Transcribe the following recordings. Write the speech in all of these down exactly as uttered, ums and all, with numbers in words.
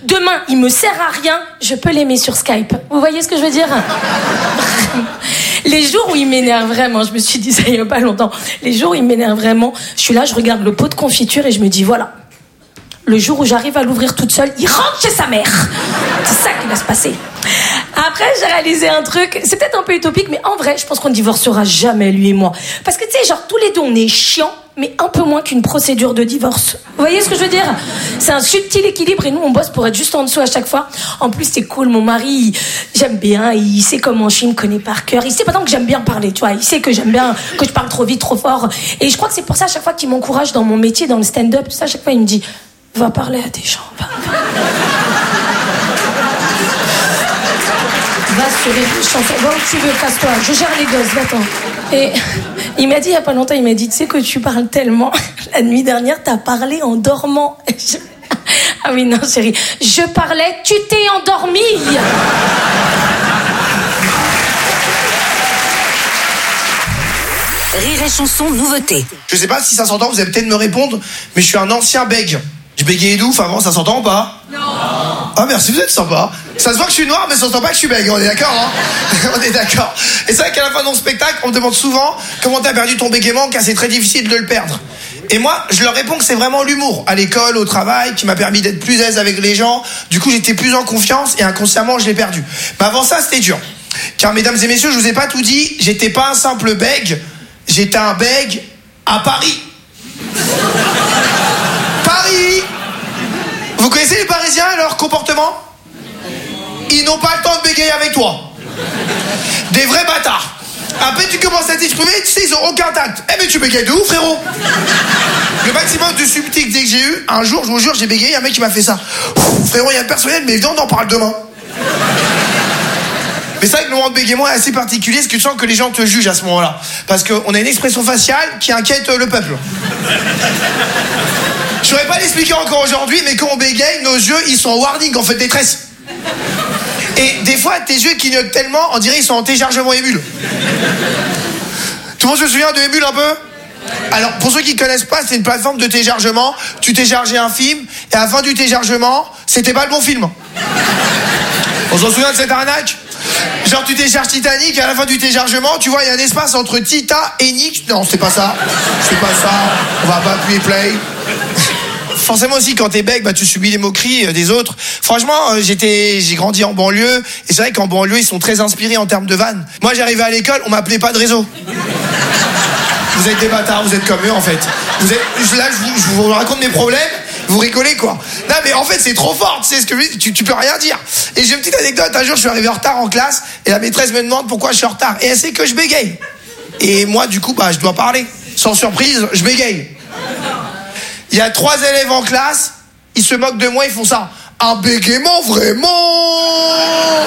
Demain, il me sert à rien, je peux l'aimer sur Skype. Vous voyez ce que je veux dire? Les jours où il m'énerve vraiment, je me suis dit ça il y a pas longtemps, les jours où il m'énerve vraiment, je suis là, je regarde le pot de confiture et je me dis voilà, le jour où j'arrive à l'ouvrir toute seule, il rentre chez sa mère. C'est ça qui va se passer. Après, j'ai réalisé un truc, c'est peut-être un peu utopique, mais en vrai, je pense qu'on ne divorcera jamais, lui et moi. Parce que tu sais, genre, tous les deux, on est chiants, mais un peu moins qu'une procédure de divorce. Vous voyez ce que je veux dire? C'est un subtil équilibre et nous, on bosse pour être juste en dessous à chaque fois. En plus, c'est cool, mon mari, il, j'aime bien, il sait comment je suis, il me connaît par cœur. Il sait pas tant que j'aime bien parler, tu vois. Il sait que j'aime bien, que je parle trop vite, trop fort. Et je crois que c'est pour ça, à chaque fois qu'il m'encourage dans mon métier, dans le stand-up, tout ça, à chaque fois, il me dit, va parler à des gens, va. Va sur les chansons, va où tu veux, casse-toi, je gère les gosses, va-t'en. Et il m'a dit il y a pas longtemps, il m'a dit, tu sais que tu parles tellement, la nuit dernière, t'as parlé en dormant. Je... Ah oui, non, chérie, je parlais, tu t'es endormie. Rire et chanson, nouveauté. Je sais pas si ça s'entend, vous allez peut-être me répondre, mais je suis un ancien bègue. Je bégayais d'ouf avant, ça s'entend ou pas? Non. Ah merci, vous êtes sympa. Ça se voit que je suis noir, mais ça s'entend pas que je suis bègue, on est d'accord, hein? On est d'accord. Et c'est vrai qu'à la fin de mon spectacle, on me demande souvent comment t'as perdu ton bégaiement, car c'est très difficile de le perdre. Et moi, je leur réponds que c'est vraiment l'humour, à l'école, au travail, qui m'a permis d'être plus à l'aise avec les gens. Du coup, j'étais plus en confiance et inconsciemment, je l'ai perdu. Mais avant ça, c'était dur. Car mesdames et messieurs, je vous ai pas tout dit, j'étais pas un simple bègue, j'étais un bègue à Paris. Paris! Vous connaissez les Parisiens et leur comportement? Ils n'ont pas le temps de bégayer avec toi. Des vrais bâtards. Après tu commences à t'exprimer, tu sais, ils ont aucun tact. Eh mais tu bégayes de ouf, frérot. Le maximum de subtilité que j'ai eu, un jour, je vous jure, j'ai bégayé, un mec qui m'a fait ça. Ouf, frérot, il y a le personnel, mais viens, on en parle demain. Mais c'est vrai que le moment de bégaiement est assez particulier, parce que tu sens que les gens te jugent à ce moment-là. Parce qu'on a une expression faciale qui inquiète le peuple. Je saurais pas l'expliquer encore aujourd'hui, mais quand on bégaye, nos yeux, ils sont en warning, en fait, détresse. Et des fois, tes yeux clignotent tellement, on dirait qu'ils sont en téléchargement Emule. Tout le monde se souvient de Emule un peu? Alors, pour ceux qui connaissent pas, c'est une plateforme de téléchargement. Tu téléchargeais un film, et à la fin du téléchargement, c'était pas le bon film. On s'en souvient de cette arnaque? Genre tu télécharges Titanic et à la fin du téléchargement, tu vois, il y a un espace entre Tita et Nick. Non, c'est pas ça. C'est pas ça. On va pas appuyer play. Forcément aussi, quand t'es bec, bah tu subis les moqueries des autres. Franchement, euh, j'étais, j'ai grandi en banlieue et c'est vrai qu'en banlieue, ils sont très inspirés en termes de vannes. Moi, j'arrivais à l'école, on m'appelait pas de réseau. Vous êtes des bâtards, vous êtes comme eux en fait. Vous êtes, là, je vous, je vous raconte mes problèmes. Vous rigolez quoi? Non mais en fait c'est trop fort, tu sais ce que je veux dire, tu, tu peux rien dire. Et j'ai une petite anecdote, un jour je suis arrivé en retard en classe et la maîtresse me demande pourquoi je suis en retard. Et elle sait que je bégaye. Et moi du coup bah je dois parler. Sans surprise, je bégaye. Il y a trois élèves en classe, ils se moquent de moi, ils font ça. Un bégaiement vraiment.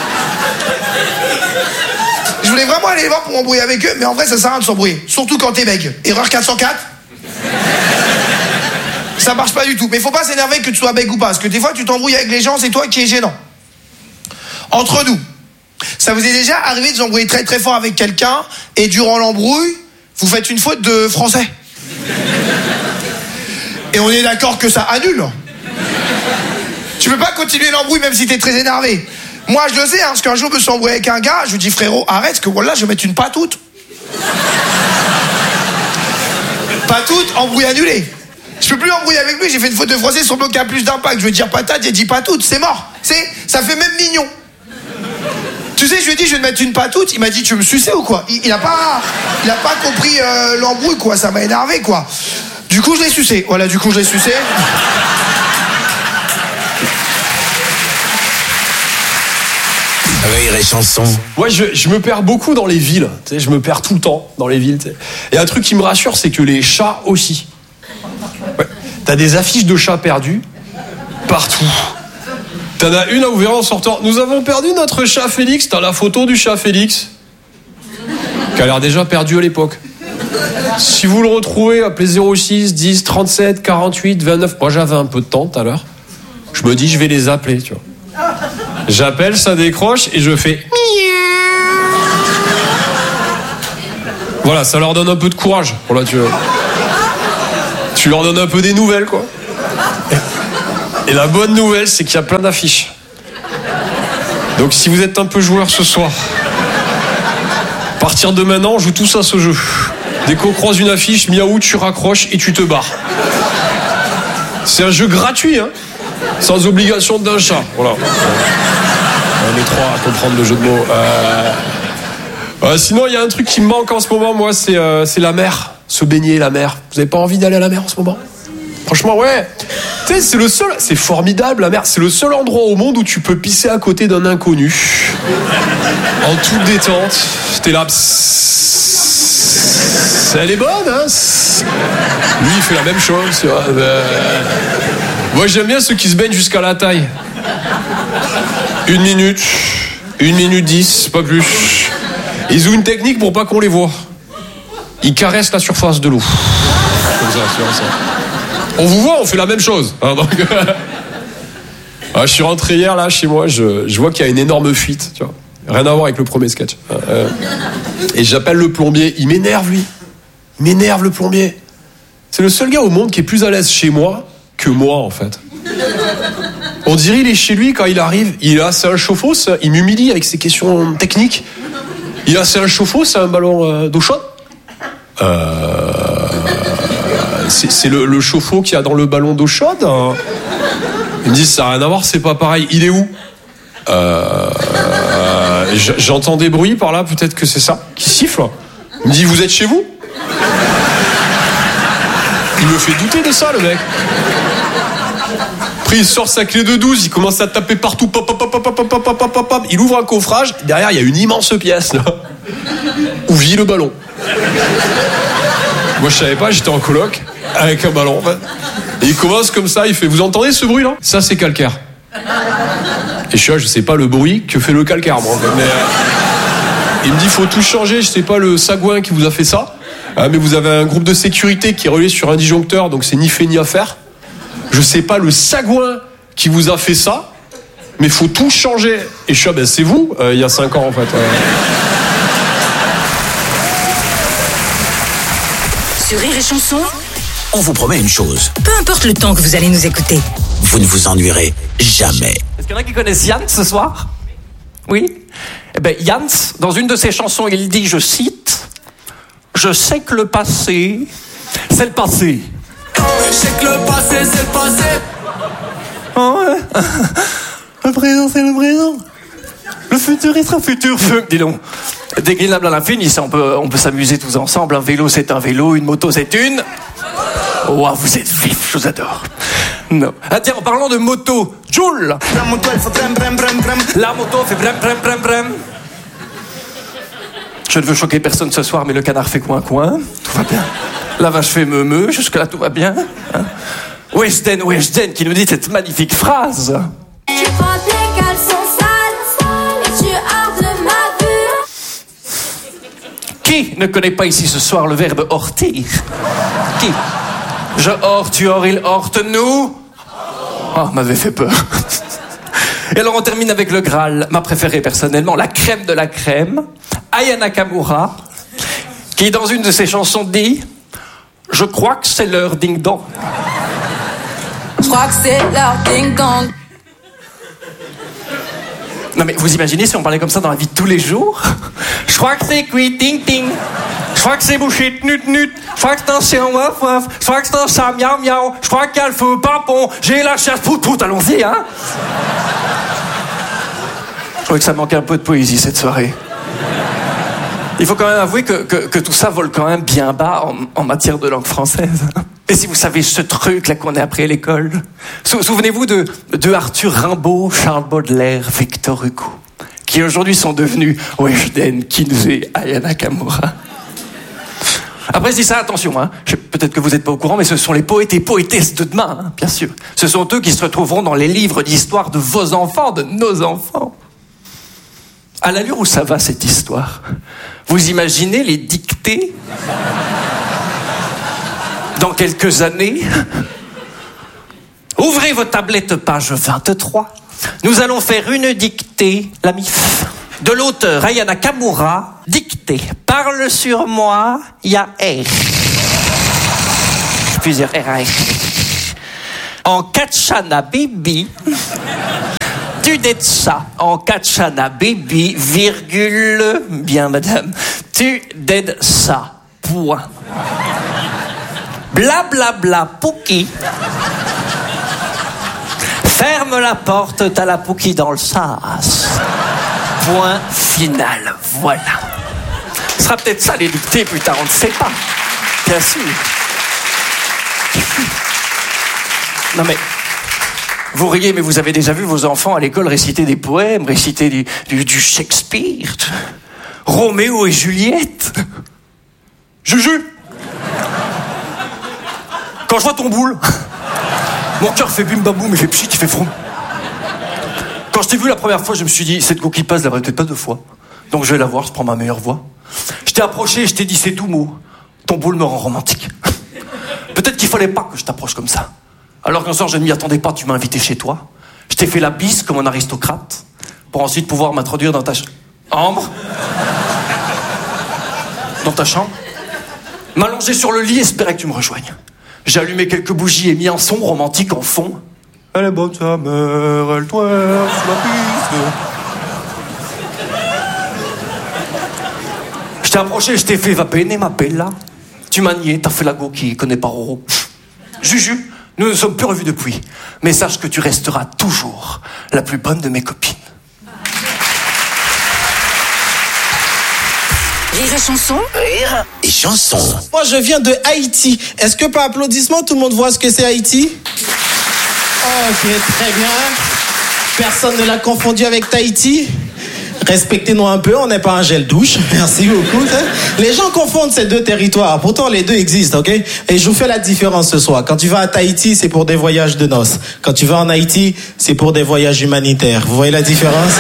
Je voulais vraiment aller les voir pour m'embrouiller avec eux, mais en vrai ça sert à rien de s'embrouiller. Surtout quand t'es bègue. Erreur quatre cent quatre. Ça marche pas du tout. Mais faut pas s'énerver que tu sois bègue ou pas. Parce que des fois, tu t'embrouilles avec les gens, c'est toi qui es gênant. Entre nous, ça vous est déjà arrivé de vous embrouiller très très fort avec quelqu'un et durant l'embrouille, vous faites une faute de français. Et on est d'accord que ça annule. Tu peux pas continuer l'embrouille même si t'es très énervé. Moi, je le sais, hein, parce qu'un jour, je me suis embrouillé avec un gars, je lui dis frérot, arrête, parce que voilà, je vais mettre une patoute. Patoute, embrouille annulé. Je peux plus embrouiller avec lui, j'ai fait une faute de français sur le mot qui a plus d'impact. Je veux dire patate, j'ai dit patoute, c'est mort. C'est, ça fait même mignon. Tu sais, je lui ai dit, je vais te mettre une patoute, il m'a dit, tu veux me sucer ou quoi? Il, il a pas, il a pas compris euh, l'embrouille, quoi, ça m'a énervé, quoi. Du coup, je l'ai sucé. Voilà, du coup, je l'ai sucé. Rire et chanson. Ouais, je, je me perds beaucoup dans les villes. Tu sais, je me perds tout le temps dans les villes. Tu sais. Et un truc qui me rassure, c'est que les chats aussi. Ouais. T'as des affiches de chats perdus partout. T'en as une à ouvrir en sortant. Nous avons perdu notre chat Félix. T'as la photo du chat Félix qui a l'air déjà perdu à l'époque. Si vous le retrouvez, appelez zéro six dix trente-sept quarante-huit vingt-neuf. Moi, j'avais un peu de temps tout à l'heure. Je me dis, je vais les appeler, tu vois. J'appelle, ça décroche et je fais voilà, ça leur donne un peu de courage. Voilà, tu, tu leur donnes un peu des nouvelles, quoi. Et la bonne nouvelle, c'est qu'il y a plein d'affiches. Donc si vous êtes un peu joueur ce soir, à partir de maintenant, on joue tous à ce jeu. Dès qu'on croise une affiche, miaou, tu raccroches et tu te barres. C'est un jeu gratuit, hein, sans obligation d'un chat. Voilà. On est trois à comprendre le jeu de mots. Euh... Euh, sinon, il y a un truc qui me manque en ce moment, moi, c'est, euh, c'est la mer. Se baigner, la mer. Vous avez pas envie d'aller à la mer en ce moment ? Franchement, ouais. Tu sais, c'est le seul... C'est formidable, la mer. C'est le seul endroit au monde où tu peux pisser à côté d'un inconnu. En toute détente. T'es là... Elle est bonne, hein. Lui, il fait la même chose. Euh... Moi, j'aime bien ceux qui se baignent jusqu'à la taille. Une minute. Une minute dix, pas plus. Ils ont une technique pour pas qu'on les voit. Ils caressent la surface de l'eau. Comme ça, c'est ça. On vous voit, on fait la même chose. Hein, donc... ah, je suis rentré hier, là, chez moi, je, je vois qu'il y a une énorme fuite. Tu vois. Rien à voir avec le premier sketch. Euh, et j'appelle le plombier. Il m'énerve, lui. Il m'énerve, le plombier. C'est le seul gars au monde qui est plus à l'aise chez moi que moi, en fait. On dirait il est chez lui quand il arrive. Il a, c'est un chauffe-eau, il m'humilie avec ses questions techniques. Il a, c'est un chauffe-eau, c'est un ballon euh, d'eau chaude. Euh, c'est, c'est le, le chauffe-eau qu'il y a dans le ballon d'eau chaude. Hein. Ils me disent ça n'a rien à voir, c'est pas pareil. Il est où ? euh, J'entends des bruits par là, peut-être que c'est ça qui siffle. Il me dit vous êtes chez vous ? Il me fait douter de ça, le mec. Après, il sort sa clé de douze, il commence à taper partout. Pop, pop, pop, pop, pop, pop, pop, pop. Il ouvre un coffrage. Derrière, il y a une immense pièce là, où vit le ballon. Moi, je savais pas, j'étais en coloc avec un ballon. En fait. Et il commence comme ça, il fait vous entendez ce bruit là ? Ça, c'est calcaire. Et je suis là, je sais pas le bruit que fait le calcaire, moi. Mais euh, il me dit faut tout changer. Je sais pas le sagouin qui vous a fait ça. Ah, mais vous avez un groupe de sécurité qui est relié sur un disjoncteur, donc c'est ni fait ni à faire. Je sais pas le sagouin qui vous a fait ça, mais faut tout changer. Et je suis là, ben c'est vous, euh, il y a cinq ans en fait. Euh... Sur Rire et Chanson, on vous promet une chose. Peu importe le temps que vous allez nous écouter, vous ne vous ennuierez jamais. Est-ce qu'il y en a qui connaissent Yann ce soir ? Oui ? Eh ben Yann, dans une de ses chansons, il dit, je cite, « Je sais que le passé, c'est le passé. » Je sais que le passé, c'est le passé. Oh ouais. Le présent, c'est le présent. Le futur, il sera futur. Dis donc. Déclinable à l'infini, ça, on peut, on peut s'amuser tous ensemble. Un vélo, c'est un vélo. Une moto, c'est une... Oh, vous êtes vifs, je vous adore. Non. Ah tiens, en parlant de moto, Joule. La moto, elle fait brem, brem, brem, brem. La moto fait brem, brem, brem, brem. Je ne veux choquer personne ce soir, mais le canard fait coin-coin. Tout va bien. La vache fait meu-meu. Jusque-là, tout va bien. Hein. Weshden, Weshden, qui nous dit cette magnifique phrase. Tu prends tes caleçons sales et tu hors de ma vue. Qui ne connaît pas ici ce soir le verbe hortir ? Qui ? Je hors, tu hors, il horte, nous ? Oh, m'avait fait peur. Et alors on termine avec le Graal, ma préférée personnellement, la crème de la crème, Aya Nakamura, qui dans une de ses chansons dit « Je crois que c'est l'heure ding-dong ». Je crois que c'est l'heure ding-dong. Non mais vous imaginez si on parlait comme ça dans la vie de tous les jours ? Je crois que c'est cuit ting-ting. Je crois que c'est bouché tnut-nut. Je crois que c'est un chien waf-waf. Je crois que c'est un chat miaou-miaou. Je crois qu'il y a le feu papon. J'ai la chasse pout-pout. Allons-y, hein ? Je trouvais que ça manquait un peu de poésie cette soirée. Il faut quand même avouer que, que, que tout ça vole quand même bien bas en, en matière de langue française. Et si vous savez ce truc là qu'on a appris à l'école, sou- souvenez-vous de, de Arthur Rimbaud, Charles Baudelaire, Victor Hugo, qui aujourd'hui sont devenus Weshden, Kinzé, Aya Nakamura. Après, je dis ça, attention, hein. Je, peut-être que vous n'êtes pas au courant, mais ce sont les poètes et poétesses de demain, hein, bien sûr. Ce sont eux qui se retrouveront dans les livres d'histoire de vos enfants, de nos enfants. À l'allure où ça va, cette histoire, vous imaginez les dictées dans quelques années? Ouvrez vos tablettes, page vingt-trois. Nous allons faire une dictée, la M I F, de l'auteur Aya Nakamura, dictée. Parle sur moi, il y a R. Plusieurs R à R. en Kachana Baby. Tu d'aides ça en Kachana Baby, virgule, bien madame. Tu d'aides ça, point. Bla bla bla Pouki. Ferme la porte, t'as la Pouki dans le sas. Point final, voilà. Ce sera peut-être ça les dictées plus tard, on ne sait pas. Bien sûr. Non mais, vous riez, mais vous avez déjà vu vos enfants à l'école réciter des poèmes, réciter du, du, du Shakespeare, Roméo et Juliette. Juju. Quand je vois ton boule, mon cœur fait bim bam boum, il fait pchit, il fait froum. Quand je t'ai vu la première fois, je me suis dit, cette go qui passe, je la verrai peut-être pas deux fois. Donc je vais la voir, je prends ma meilleure voix. Je t'ai approché et je t'ai dit, c'est tout mot. Ton boule me rend romantique. Peut-être qu'il fallait pas que je t'approche comme ça. Alors qu'un soir, je ne m'y attendais pas, tu m'as invité chez toi. Je t'ai fait la bise comme un aristocrate, pour ensuite pouvoir m'introduire dans ta chambre. Ambre. Dans ta chambre. M'allonger sur le lit, espérer que tu me rejoignes. J'ai allumé quelques bougies et mis un son romantique en fond. Elle est bonne sa mère, elle twerk sous la piste. Je t'ai approché, je t'ai fait va bene ma bella. Tu m'as nié, t'as fait la go qui connaît pas Roro. Juju, nous ne sommes plus revus depuis. Mais sache que tu resteras toujours la plus bonne de mes copines. Rire et chanson. Rire et chanson. Moi, je viens de Haïti. Est-ce que par applaudissement, tout le monde voit ce que c'est Haïti? Ok, très bien. Personne ne l'a confondu avec Tahiti? Respectez-nous un peu, on n'est pas un gel douche. Merci beaucoup. Les gens confondent ces deux territoires. Pourtant, les deux existent, ok? Et je vous fais la différence ce soir. Quand tu vas à Tahiti, c'est pour des voyages de noces. Quand tu vas en Haïti, c'est pour des voyages humanitaires. Vous voyez la différence?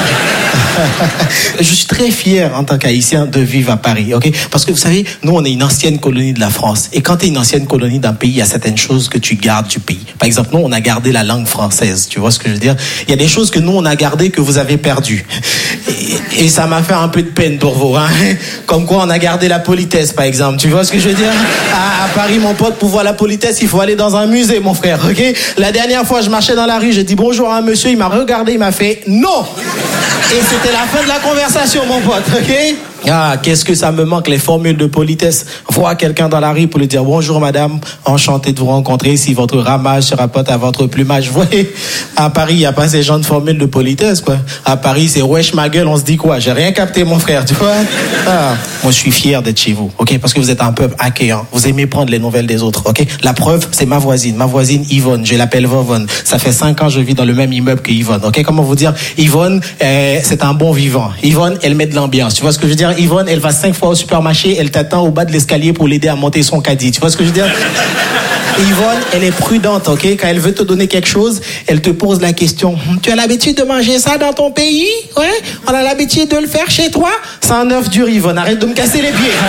Je suis très fier en tant qu'Haïtien de vivre à Paris, ok? Parce que vous savez, nous, on est une ancienne colonie de la France. Et quand tu es une ancienne colonie d'un pays, il y a certaines choses que tu gardes du pays. Par exemple, nous, on a gardé la langue française. Tu vois ce que je veux dire? Il y a des choses que nous, on a gardées que vous avez perdues. Et, et ça m'a fait un peu de peine pour vous, hein? Comme quoi, on a gardé la politesse, par exemple. Tu vois ce que je veux dire? À, à Paris, mon pote, pour voir la politesse, il faut aller dans un musée, mon frère, ok? La dernière fois, je marchais dans la rue, j'ai dit bonjour à un monsieur, il m'a regardé, il m'a fait non! Et c'était la fin de la conversation, mon pote, ok? Ah, qu'est-ce que ça me manque, les formules de politesse. Voir quelqu'un dans la rue pour lui dire bonjour madame, enchanté de vous rencontrer, si votre ramage se rapporte à votre plumage. Vous voyez, à Paris, il n'y a pas ces gens de formules de politesse, quoi. À Paris, c'est wesh ma gueule, on se dit quoi? J'ai rien capté, mon frère, tu vois? Ah, moi, je suis fier d'être chez vous, ok? Parce que vous êtes un peuple accueillant. Vous aimez prendre les nouvelles des autres, ok? La preuve, c'est ma voisine. Ma voisine Yvonne, je l'appelle Vovonne. Ça fait cinq ans que je vis dans le même immeuble que Yvonne, ok? Comment vous dire? Yvonne, euh, c'est un bon vivant. Yvonne, elle met de l'ambiance. Tu vois ce que je veux dire? Yvonne, elle va cinq fois au supermarché, elle t'attend au bas de l'escalier pour l'aider à monter son caddie. Tu vois ce que je veux dire? Yvonne, elle est prudente, ok? Quand elle veut te donner quelque chose, elle te pose la question. Tu as l'habitude de manger ça dans ton pays? Ouais? On a l'habitude de le faire chez toi? C'est un œuf dur, Yvonne. Arrête de me casser les pieds,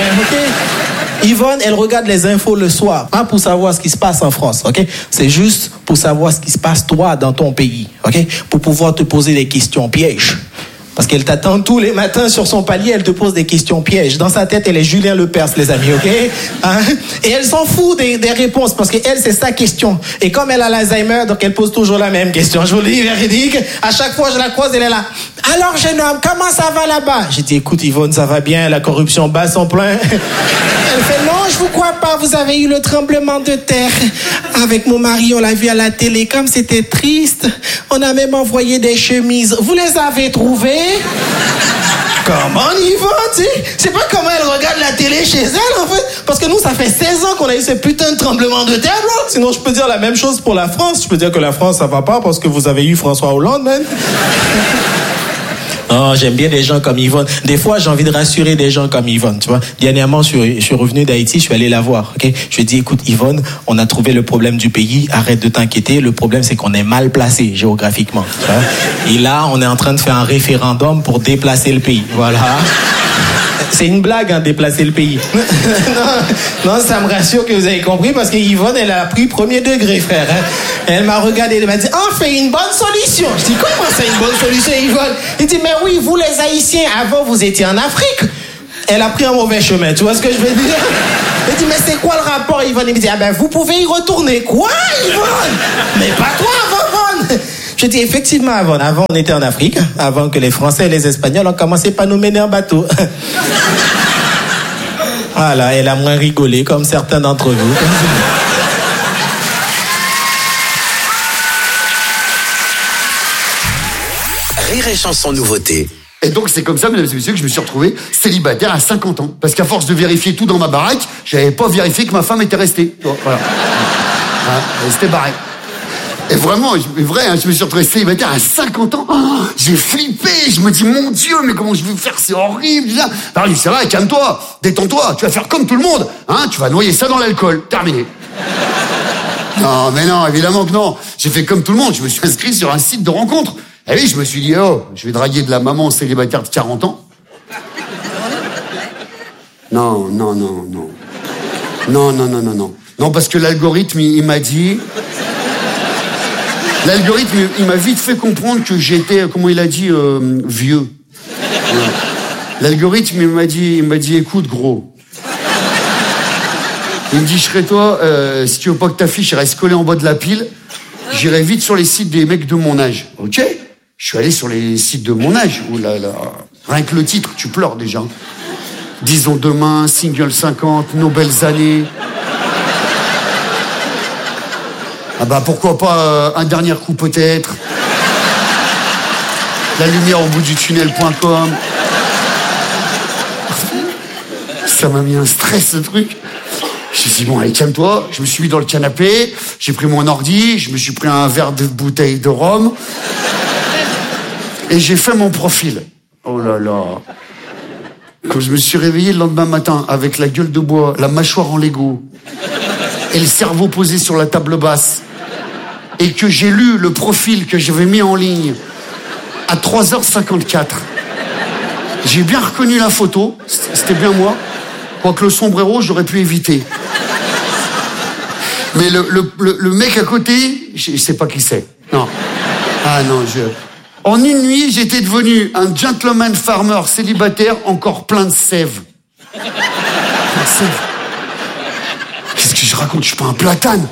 ok? Yvonne, elle regarde les infos le soir, pas pour savoir ce qui se passe en France, ok? C'est juste pour savoir ce qui se passe toi dans ton pays, ok? Pour pouvoir te poser des questions pièges. Parce qu'elle t'attend tous les matins sur son palier, elle te pose des questions pièges. Dans sa tête, elle est Julien Lepers, les amis, ok? Hein? Et elle s'en fout des, des réponses, parce qu'elle, c'est sa question. Et comme elle a l'Alzheimer, donc elle pose toujours la même question. Je vous le dis, véridique. À chaque fois, je la croise, elle est là. Alors, jeune homme, comment ça va là-bas? J'ai dit, écoute, Yvonne, ça va bien, la corruption bat son plein. Elle fait, non, je vous crois pas, vous avez eu le tremblement de terre. Avec mon mari, on l'a vu à la télé, comme c'était triste. On a même envoyé des chemises. Vous les avez trouvées? Comment Yvonne, tu sais? Je sais pas comment elle regarde la télé chez elle, en fait. Parce que nous, ça fait seize ans qu'on a eu ce putain de tremblement de terre, là. Sinon, je peux dire la même chose pour la France. Je peux dire que la France, ça va pas parce que vous avez eu François Hollande, man. Oh, j'aime bien des gens comme Yvonne. Des fois, j'ai envie de rassurer des gens comme Yvonne, tu vois. Dernièrement, je suis, je suis revenu d'Haïti, je suis allé la voir, ok? Je lui ai dit, écoute, Yvonne, on a trouvé le problème du pays, arrête de t'inquiéter. Le problème, c'est qu'on est mal placé géographiquement, tu vois. Et là, on est en train de faire un référendum pour déplacer le pays, voilà. C'est une blague, hein, déplacer le pays. non, non, ça me rassure que vous avez compris, parce que Yvonne, elle a pris premier degré, frère. Hein. Elle m'a regardé, elle m'a dit, ah, fait une bonne solution. Je dis, comment c'est une bonne solution, Yvonne? Il dit, mais oui, vous les Haïtiens, avant, vous étiez en Afrique. elle a pris un mauvais chemin, tu vois ce que je veux dire? Elle dit, mais c'est quoi le rapport, Yvonne? Il me dit, ah ben vous pouvez y retourner. Quoi, Yvonne? Mais pas toi, Yvonne. Je dis, effectivement, avant, avant on était en Afrique, avant que les Français et les Espagnols ont commencé par nous mener en bateau. Voilà, elle a moins rigolé, comme certains d'entre vous. Rire et chanson nouveauté. Et donc c'est comme ça, mesdames et messieurs, que je me suis retrouvé célibataire à cinquante ans. Parce qu'à force de vérifier tout dans ma baraque, j'avais pas vérifié que ma femme était restée. Voilà. Voilà. Elle s'était barrée. Et vraiment, c'est vrai, hein, je me suis retrouvé célibataire à cinquante ans. Oh, j'ai flippé, je me dis, mon Dieu, mais comment je vais faire, c'est horrible. Alors, je dis, c'est vrai, calme-toi, détends-toi, tu vas faire comme tout le monde. Hein, tu vas noyer ça dans l'alcool, terminé. Non, mais non, évidemment que non. J'ai fait comme tout le monde, je me suis inscrit sur un site de rencontre. Et oui, je me suis dit, oh, je vais draguer de la maman célibataire de quarante ans. Non, non, non, non. Non, non, non, non, non. Non, parce que l'algorithme, il, il m'a dit... L'algorithme, il m'a vite fait comprendre que j'étais, comment il a dit, euh, vieux. Ouais. L'algorithme, il m'a dit, il m'a dit, écoute, gros. Il me dit, je serais toi, euh, si tu veux pas que ta fiche reste collée en bas de la pile, j'irai vite sur les sites des mecs de mon âge. Ok? Je suis allé sur les sites de mon âge. Oh là là. Rien que le titre, tu pleures déjà. Disons demain, single cinquante, nos belles années. Ah bah pourquoi pas euh, un dernier coup peut-être. La lumière au bout du tunnel point com. Ça m'a mis un stress ce truc. Je me suis dit bon allez calme-toi. Je me suis mis dans le canapé, j'ai pris mon ordi, je me suis pris un verre de bouteille de rhum et j'ai fait mon profil. Oh là là. Quand je me suis réveillé le lendemain matin avec la gueule de bois, la mâchoire en Lego et le cerveau posé sur la table basse, et que j'ai lu le profil que j'avais mis en ligne à trois heures cinquante-quatre, j'ai bien reconnu la photo, c'était bien moi, quoique le sombrero, j'aurais pu éviter. Mais le, le, le, le mec à côté, je sais pas qui c'est. Non. Ah non, je... En une nuit, j'étais devenu un gentleman farmer célibataire encore plein de sève. Plein de sève. Qu'est-ce que je raconte? Je suis pas un platane.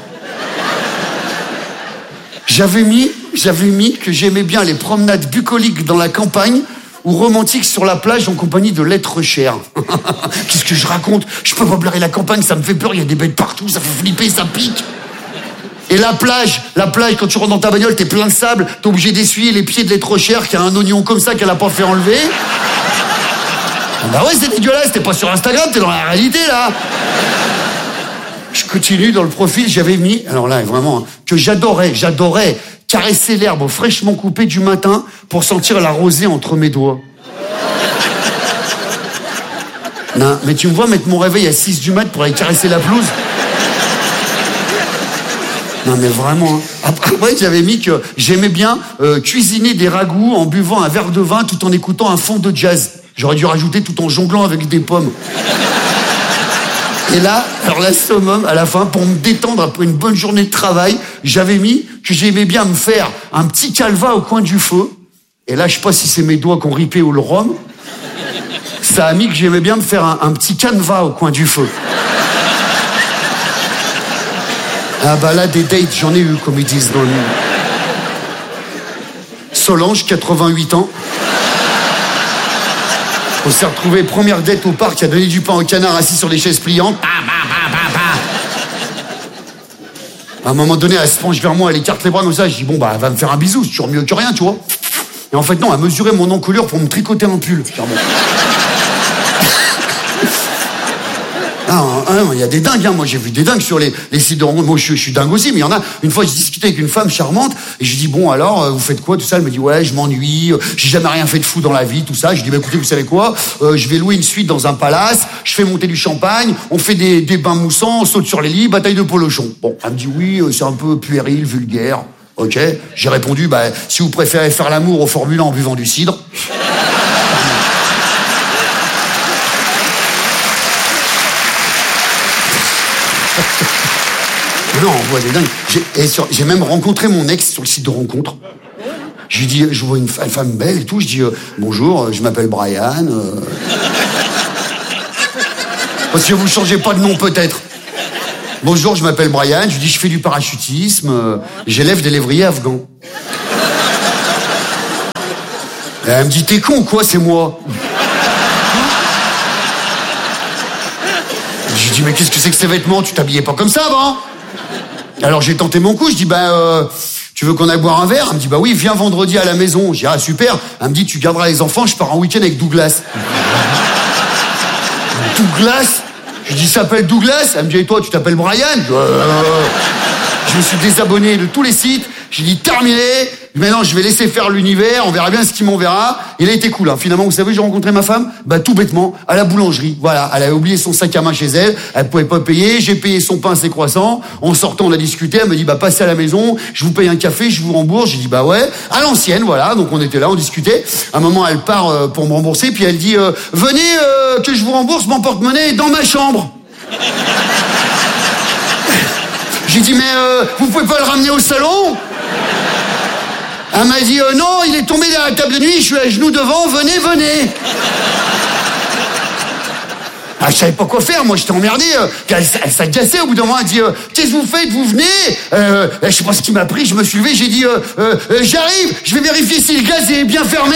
J'avais mis, j'avais mis que j'aimais bien les promenades bucoliques dans la campagne ou romantiques sur la plage en compagnie de l'être cher. Qu'est-ce que je raconte? Je peux pas blairer la campagne, ça me fait peur, il y a des bêtes partout, ça fait flipper, ça pique. Et la plage, la plage, quand tu rentres dans ta bagnole, t'es plein de sable, t'es obligé d'essuyer les pieds de l'être cher qui a un oignon comme ça qu'elle a pas fait enlever. Ah bah ouais, c'est dégueulasse, t'es pas sur Instagram, t'es dans la réalité, là. Je continue dans le profil, j'avais mis, alors là, vraiment, que j'adorais, j'adorais caresser l'herbe fraîchement coupée du matin pour sentir la rosée entre mes doigts. Non, mais tu me vois mettre mon réveil à six du mat pour aller caresser la pelouse? Non mais vraiment. Après j'avais mis que j'aimais bien euh, cuisiner des ragoûts en buvant un verre de vin tout en écoutant un fond de jazz. J'aurais dû rajouter tout en jonglant avec des pommes. Et là, alors la summum, à la fin, pour me détendre après une bonne journée de travail, j'avais mis que j'aimais bien me faire un petit calva au coin du feu. Et là, je sais pas si c'est mes doigts qui ont ripé ou le rhum. Ça a mis que j'aimais bien me faire un, un petit canevas au coin du feu. Ah bah là, des dates, j'en ai eu, comme ils disent dans le... Solange, quatre-vingt-huit ans. On s'est retrouvé première date au parc, qui a donné du pain au canard assis sur des chaises pliantes. À un moment donné, elle se penche vers moi, elle écarte les bras comme ça. Je dis, bon, bah, elle va me faire un bisou, c'est toujours mieux que rien, tu vois. Et en fait, non, elle mesurait mon encolure pour me tricoter un pull. Il y a des dingues, hein. Moi j'ai vu des dingues sur les, les sites de rencontres. Moi je, je suis dingue aussi, mais il y en a. Une fois, j'ai discuté avec une femme charmante et je lui dis bon alors, euh, vous faites quoi tout ça? Elle me dit ouais, je m'ennuie, euh, j'ai jamais rien fait de fou dans la vie, tout ça. Je dis bah écoutez, vous savez quoi, euh, je vais louer une suite dans un palace, je fais monter du champagne, on fait des, des bains moussants, on saute sur les lits, bataille de polochon. Bon, elle me dit oui, euh, c'est un peu puéril, vulgaire. Ok, j'ai répondu bah si vous préférez faire l'amour au Formule un en buvant du cidre. Non, on voit des dingues. J'ai, et sur, j'ai même rencontré mon ex sur le site de rencontre. Je lui dis, je vois une femme belle et tout. Je dis, euh, bonjour, je m'appelle Brian. Euh... Parce que vous changez pas de nom peut-être. Bonjour, je m'appelle Brian, je lui dis je fais du parachutisme, euh, j'élève des lévriers afghans. Et elle me dit t'es con quoi, c'est moi. Je lui dis mais qu'est-ce que c'est que ces vêtements, tu t'habillais pas comme ça avant. Alors j'ai tenté mon coup, je dis ben euh, tu veux qu'on aille boire un verre? Elle me dit bah oui, viens vendredi à la maison. Je dis ah super. Elle me dit tu garderas les enfants, je pars en week-end avec Douglas. Douglas? Je dis, il s'appelle Douglas. Elle me dit, et toi, tu t'appelles Brian? euh... Je me suis désabonné de tous les sites. J'ai dit, terminé. Maintenant, je vais laisser faire l'univers. On verra bien ce qui m'enverra. Il a été cool. Hein. Finalement, vous savez, j'ai rencontré ma femme, bah tout bêtement, à la boulangerie. Voilà, elle avait oublié son sac à main chez elle. Elle pouvait pas payer. J'ai payé son pain, ses croissants. En sortant, on a discuté. Elle me dit, bah passez à la maison. Je vous paye un café, je vous rembourse. J'ai dit, bah ouais, à l'ancienne, voilà. Donc on était là, on discutait. À un moment, elle part euh, pour me rembourser, puis elle dit, euh, venez euh, que je vous rembourse. Mon porte-monnaie est dans ma chambre. J'ai dit, mais euh, vous pouvez pas le ramener au salon? Elle m'a dit, euh, non, il est tombé derrière la table de nuit, je suis à genoux devant, venez, venez. Ah, je savais pas quoi faire, moi j'étais emmerdé. Euh, elle elle s'agaçait au bout d'un moment, elle dit, euh, qu'est-ce que vous faites, vous venez? euh, Je sais pas ce qui m'a pris, je me suis levé, j'ai dit, euh, euh, euh, j'arrive, je vais vérifier si le gaz est bien fermé.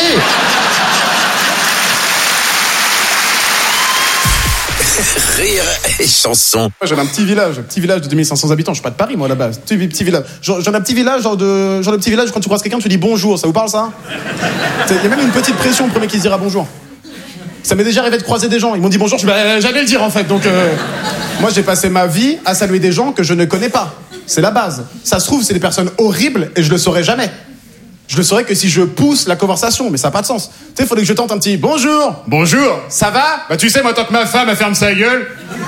Rire et chanson. Moi, j'avais un petit village, un petit village de deux mille cinq cents habitants. Je suis pas de Paris, moi, à la base. Petit, petit village. Genre, genre un petit village, genre de, genre de petit village. Quand tu croises quelqu'un, tu dis bonjour. Ça vous parle, ça? Il y a même une petite pression, le premier qui se dira bonjour. Ça m'est déjà arrivé de croiser des gens. Ils m'ont dit bonjour. Je bah, j'allais le dire, en fait. Donc, euh, moi, j'ai passé ma vie à saluer des gens que je ne connais pas. C'est la base. Ça se trouve, c'est des personnes horribles et je le saurai jamais. Je le saurais que si je pousse la conversation, mais ça n'a pas de sens. Tu sais, il faudrait que je tente un petit bonjour. Bonjour. Ça va? Bah tu sais, moi tant que ma femme elle ferme sa gueule.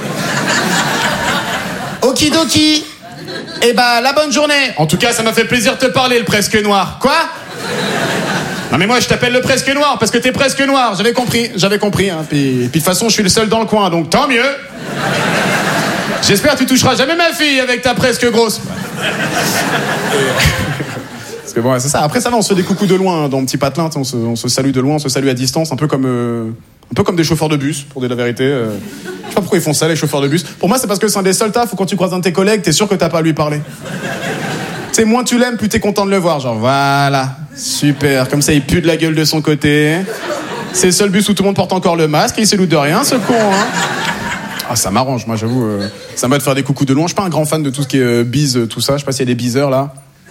Okidoki. Eh bah la bonne journée. En tout cas, ça m'a fait plaisir de te parler, le presque noir. Quoi? Non mais moi je t'appelle le presque noir parce que t'es presque noir. J'avais compris, j'avais compris. Hein. Puis, puis de toute façon, je suis le seul dans le coin, donc tant mieux. J'espère que tu toucheras jamais ma fille avec ta presque grosse. Parce que bon, c'est ça. Après ça va, on se fait des coucous de loin hein, dans Petit Patelin. On se, on se salue de loin, on se salue à distance, un peu comme, euh, un peu comme des chauffeurs de bus, pour dire la vérité. Euh, je sais pas pourquoi ils font ça, les chauffeurs de bus. Pour moi, c'est parce que c'est un des seuls tafs où quand tu croises un de tes collègues, t'es sûr que t'as pas à lui parler. Tu sais, moins tu l'aimes, plus t'es content de le voir. Genre voilà, super. Comme ça, il pue de la gueule de son côté. C'est le seul bus où tout le monde porte encore le masque et il se loue de rien, ce con. Hein. Ah, ça m'arrange, moi, j'avoue. Euh, ça m'aide de faire des coucous de loin. Je suis pas un grand fan de tout ce qui est euh, bise, tout ça. Je sais pas s'il y a des biseurs là.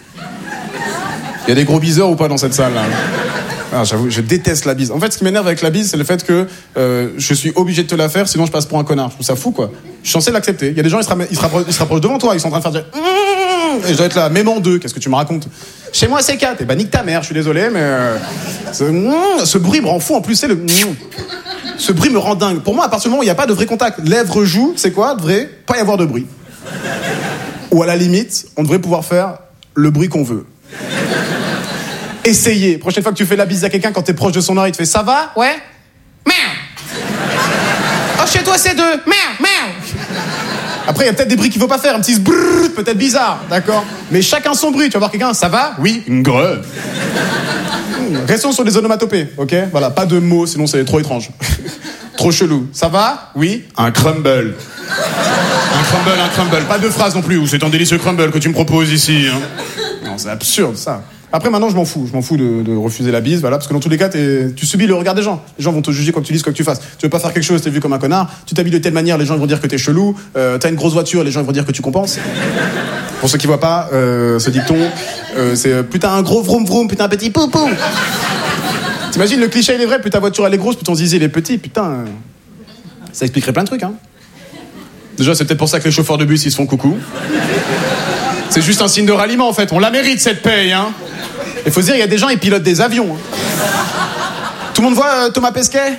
Il y a des gros biseurs ou pas dans cette salle là? Ah, j'avoue, je déteste la bise. En fait, ce qui m'énerve avec la bise, c'est le fait que euh, je suis obligé de te la faire, sinon je passe pour un connard. Je trouve ça fou, quoi. Je suis censé l'accepter. Il y a des gens, ils se, ram- ils se, rappro- ils se rapprochent devant toi, ils sont en train de faire dire et je dois être là, même en deux. Qu'est-ce que tu me racontes? Chez moi, c'est quatre. Et bah nique ta mère. Je suis désolé, mais euh, ce, ce bruit me rend fou. En plus, c'est le ce bruit me rend dingue. Pour moi, à partir du moment où il n'y a pas de vrai contact, lèvres, joues, c'est quoi? Devrait pas y avoir de bruit. Ou à la limite, on devrait pouvoir faire le bruit qu'on veut. Essayez. Prochaine fois que tu fais la bise à quelqu'un, quand t'es proche de son oreille, il te fait ça va? Ouais? Merde. Oh, chez toi, c'est deux. Merde, merde. Après, il y a peut-être des bruits qu'il faut pas faire. Un petit brrr, peut-être bizarre, d'accord? Mais chacun son bruit. Tu vas voir quelqu'un, ça va? Oui. Greu. Restons sur les onomatopées, ok? Voilà, pas de mots, sinon c'est trop étrange. Trop chelou. Ça va? Oui. Un crumble. Un crumble, un crumble. Pas de phrase non plus. Ou c'est un délicieux crumble que tu me proposes ici. Hein. Non, c'est absurde, ça. Après, maintenant, je m'en fous. Je m'en fous de, de refuser la bise, voilà, parce que dans tous les cas, t'es, tu subis le regard des gens. Les gens vont te juger quoi que tu dises, quoi que tu fasses. Tu veux pas faire quelque chose, t'es vu comme un connard. Tu t'habilles de telle manière, les gens vont dire que t'es chelou. Euh, t'as une grosse voiture, les gens vont dire que tu compenses. Pour ceux qui voient pas, euh, ce dicton, euh, c'est plus t'as un gros vroom vroom, putain un petit pou pou. T'imagines, le cliché il est vrai, plus ta voiture elle est grosse, plus ton zizi il est petit, putain. Euh, ça expliquerait plein de trucs, hein. Déjà, c'est peut-être pour ça que les chauffeurs de bus ils se font coucou. C'est juste un signe de ralliement en fait. On la mérite cette paye, hein. Il faut se dire, il y a des gens, ils pilotent des avions. Hein. Tout le monde voit euh, Thomas Pesquet?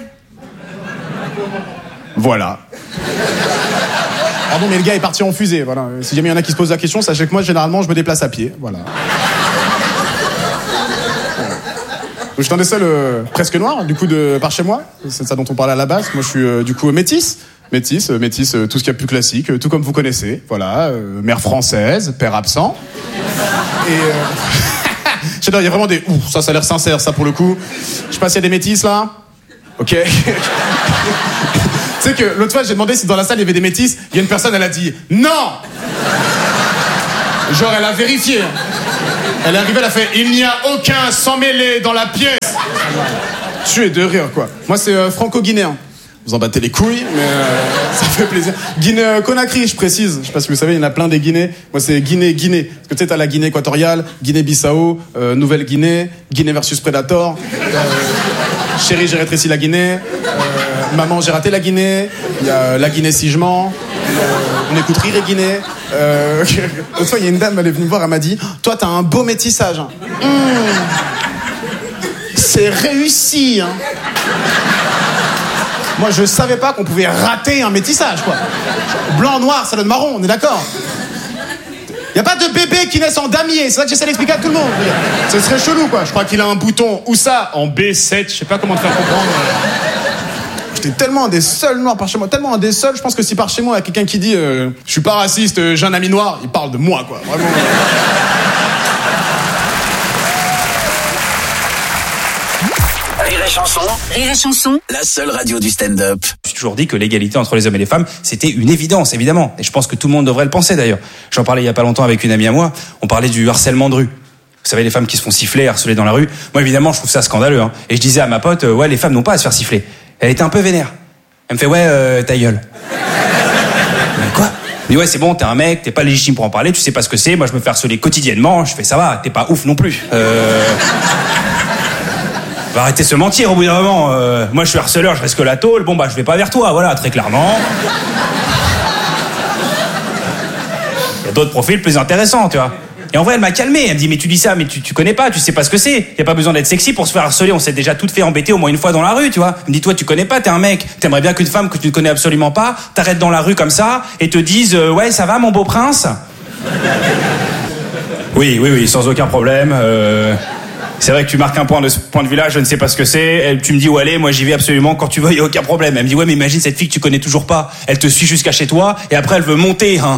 Voilà. Pardon, mais le gars est parti en fusée. Voilà. Si jamais il y en a qui se posent la question, sachez que moi, généralement, je me déplace à pied. Voilà. Je suis un des seuls euh, presque noirs, du coup, de, par chez moi. C'est de ça dont on parlait à la base. Moi, je suis euh, du coup métisse. Métisse, euh, métisse, euh, tout ce qu'il y a de plus classique, euh, tout comme vous connaissez. Voilà, euh, mère française, père absent. Et... Euh... Je sais pas, il y a vraiment des... Ouh, ça, ça a l'air sincère, ça, pour le coup. Je sais pas s'il y a des métisses, là. Ok. Tu sais que l'autre fois, j'ai demandé si dans la salle il y avait des métis. Il y a une personne, elle a dit non. Genre, elle a vérifié. Elle est arrivée, elle a fait il n'y a aucun sang mêlé dans la pièce. Tu es de rire, quoi. Moi, c'est euh, franco-guinéen. Vous en battez les couilles, mais euh, ça fait plaisir. Guinée-Conakry, je précise. Je sais pas si vous savez, il y en a plein des Guinées. Moi, c'est Guinée-Guinée. Parce que tu sais, t'as la Guinée équatoriale, Guinée-Bissau, euh, Nouvelle-Guinée, Guinée versus Predator. Euh, chérie, j'ai rétréci la Guinée. Euh, maman, j'ai raté la Guinée. Il y a la Guinée si je mens. Euh, on écoute Rire et Guinée. Euh, L'autre fois, il y a une dame, elle est venue me voir, elle m'a dit « Toi, t'as un beau métissage. Hein. Mmh. C'est réussi. Hein. » Moi, je savais pas qu'on pouvait rater un métissage, quoi. Blanc, noir, ça donne marron, on est d'accord. Y a pas de bébé qui naissent en damier, c'est ça que j'essaie d'expliquer à tout le monde. Ce serait chelou, quoi. Je crois qu'il a un bouton, où ça? En B sept, je sais pas comment te faire comprendre. J'étais tellement un des seuls noirs par chez moi, tellement un des seuls, je pense que si par chez moi, il y a quelqu'un qui dit euh, « Je suis pas raciste, euh, j'ai un ami noir », il parle de moi, quoi. Vraiment. Rire et chanson. Rire et chanson. La seule radio du stand-up. J'ai toujours dit que l'égalité entre les hommes et les femmes, c'était une évidence, évidemment. Et je pense que tout le monde devrait le penser, d'ailleurs. J'en parlais il y a pas longtemps avec une amie à moi. On parlait du harcèlement de rue. Vous savez, les femmes qui se font siffler, harceler dans la rue. Moi, évidemment, je trouve ça scandaleux. Hein. Et je disais à ma pote, euh, ouais, les femmes n'ont pas à se faire siffler. Elle était un peu vénère. Elle me fait, ouais, euh, ta gueule. Mais quoi? Mais ouais, c'est bon, t'es un mec, t'es pas légitime pour en parler, tu sais pas ce que c'est. Moi, je me fais harceler quotidiennement. Je fais, ça va, t'es pas ouf non plus. Euh... Va arrêter de se mentir au bout d'un moment. Euh, moi, je suis harceleur, je risque la tôle. Bon, bah, je vais pas vers toi, voilà, très clairement. Il y a d'autres profils plus intéressants, tu vois. Et en vrai, elle m'a calmé. Elle me dit, mais tu dis ça, mais tu, tu connais pas, tu sais pas ce que c'est. Y a pas besoin d'être sexy pour se faire harceler. On s'est déjà toutes fait embêter au moins une fois dans la rue, tu vois. Elle me dit, toi, tu connais pas, t'es un mec. T'aimerais bien qu'une femme que tu ne connais absolument pas t'arrête dans la rue comme ça et te dise, euh, ouais, ça va, mon beau prince? Oui, oui, oui, sans aucun problème. Euh... C'est vrai que tu marques un point de ce point de vue-là, je ne sais pas ce que c'est. Elle, tu me dis où aller, moi j'y vais absolument quand tu veux, il n'y a aucun problème. Elle me dit, ouais, mais imagine cette fille que tu connais toujours pas. Elle te suit jusqu'à chez toi et après elle veut monter, hein.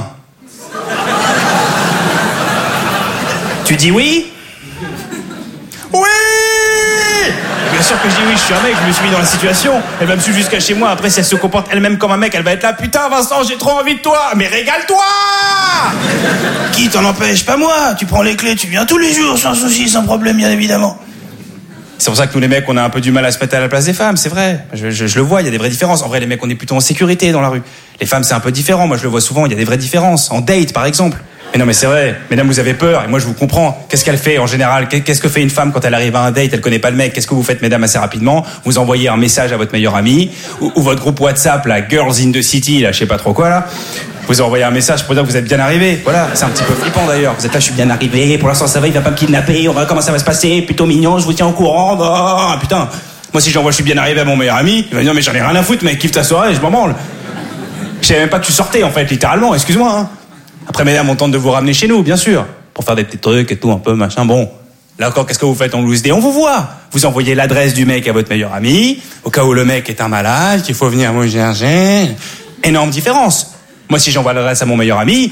Tu dis oui? Oui! Bien sûr que je dis oui, je suis un mec, je me suis mis dans la situation. Elle va me suivre jusqu'à chez moi, après si elle se comporte elle-même comme un mec, elle va être là, putain Vincent, j'ai trop envie de toi, mais régale-toi! Qui t'en empêche? Pas moi, tu prends les clés, tu viens tous les jours, sans souci, sans problème, bien évidemment. C'est pour ça que nous les mecs, on a un peu du mal à se mettre à la place des femmes, c'est vrai. Je, je, je le vois, il y a des vraies différences. En vrai, les mecs, on est plutôt en sécurité dans la rue. Les femmes, c'est un peu différent, moi je le vois souvent, il y a des vraies différences. En date, par exemple. Mais non, mais c'est vrai, mesdames, vous avez peur, et moi je vous comprends. Qu'est-ce qu'elle fait en général? Qu'est-ce que fait une femme quand elle arrive à un date, elle connaît pas le mec? Qu'est-ce que vous faites, mesdames, assez rapidement? Vous envoyez un message à votre meilleur ami, ou, ou votre groupe WhatsApp, la Girls in the City, là, je sais pas trop quoi, là. Vous envoyez un message pour dire que vous êtes bien arrivé. Voilà, c'est un petit peu flippant d'ailleurs. Vous êtes là, je suis bien arrivé, pour l'instant ça va, il va pas me kidnapper, on va voir comment ça va se passer, plutôt mignon, je vous tiens au courant. Oh, putain. Moi, si j'envoie je suis bien arrivé à mon meilleur ami, il va me dire, mais j'en ai rien à foutre, mec, kiffe ta soirée, je m'en branle. Je savais même pas que tu sortais, en fait, littéralement, excuse-moi, hein. Après, mesdames, on tente de vous ramener chez nous, bien sûr, pour faire des petits trucs et tout, un peu, machin, bon. Là encore, qu'est-ce que vous faites en loose day? On vous voit. Vous envoyez l'adresse du mec à votre meilleur ami, au cas où le mec est un malade, qu'il faut venir me chercher. Énorme différence. Moi, si j'envoie l'adresse à mon meilleur ami...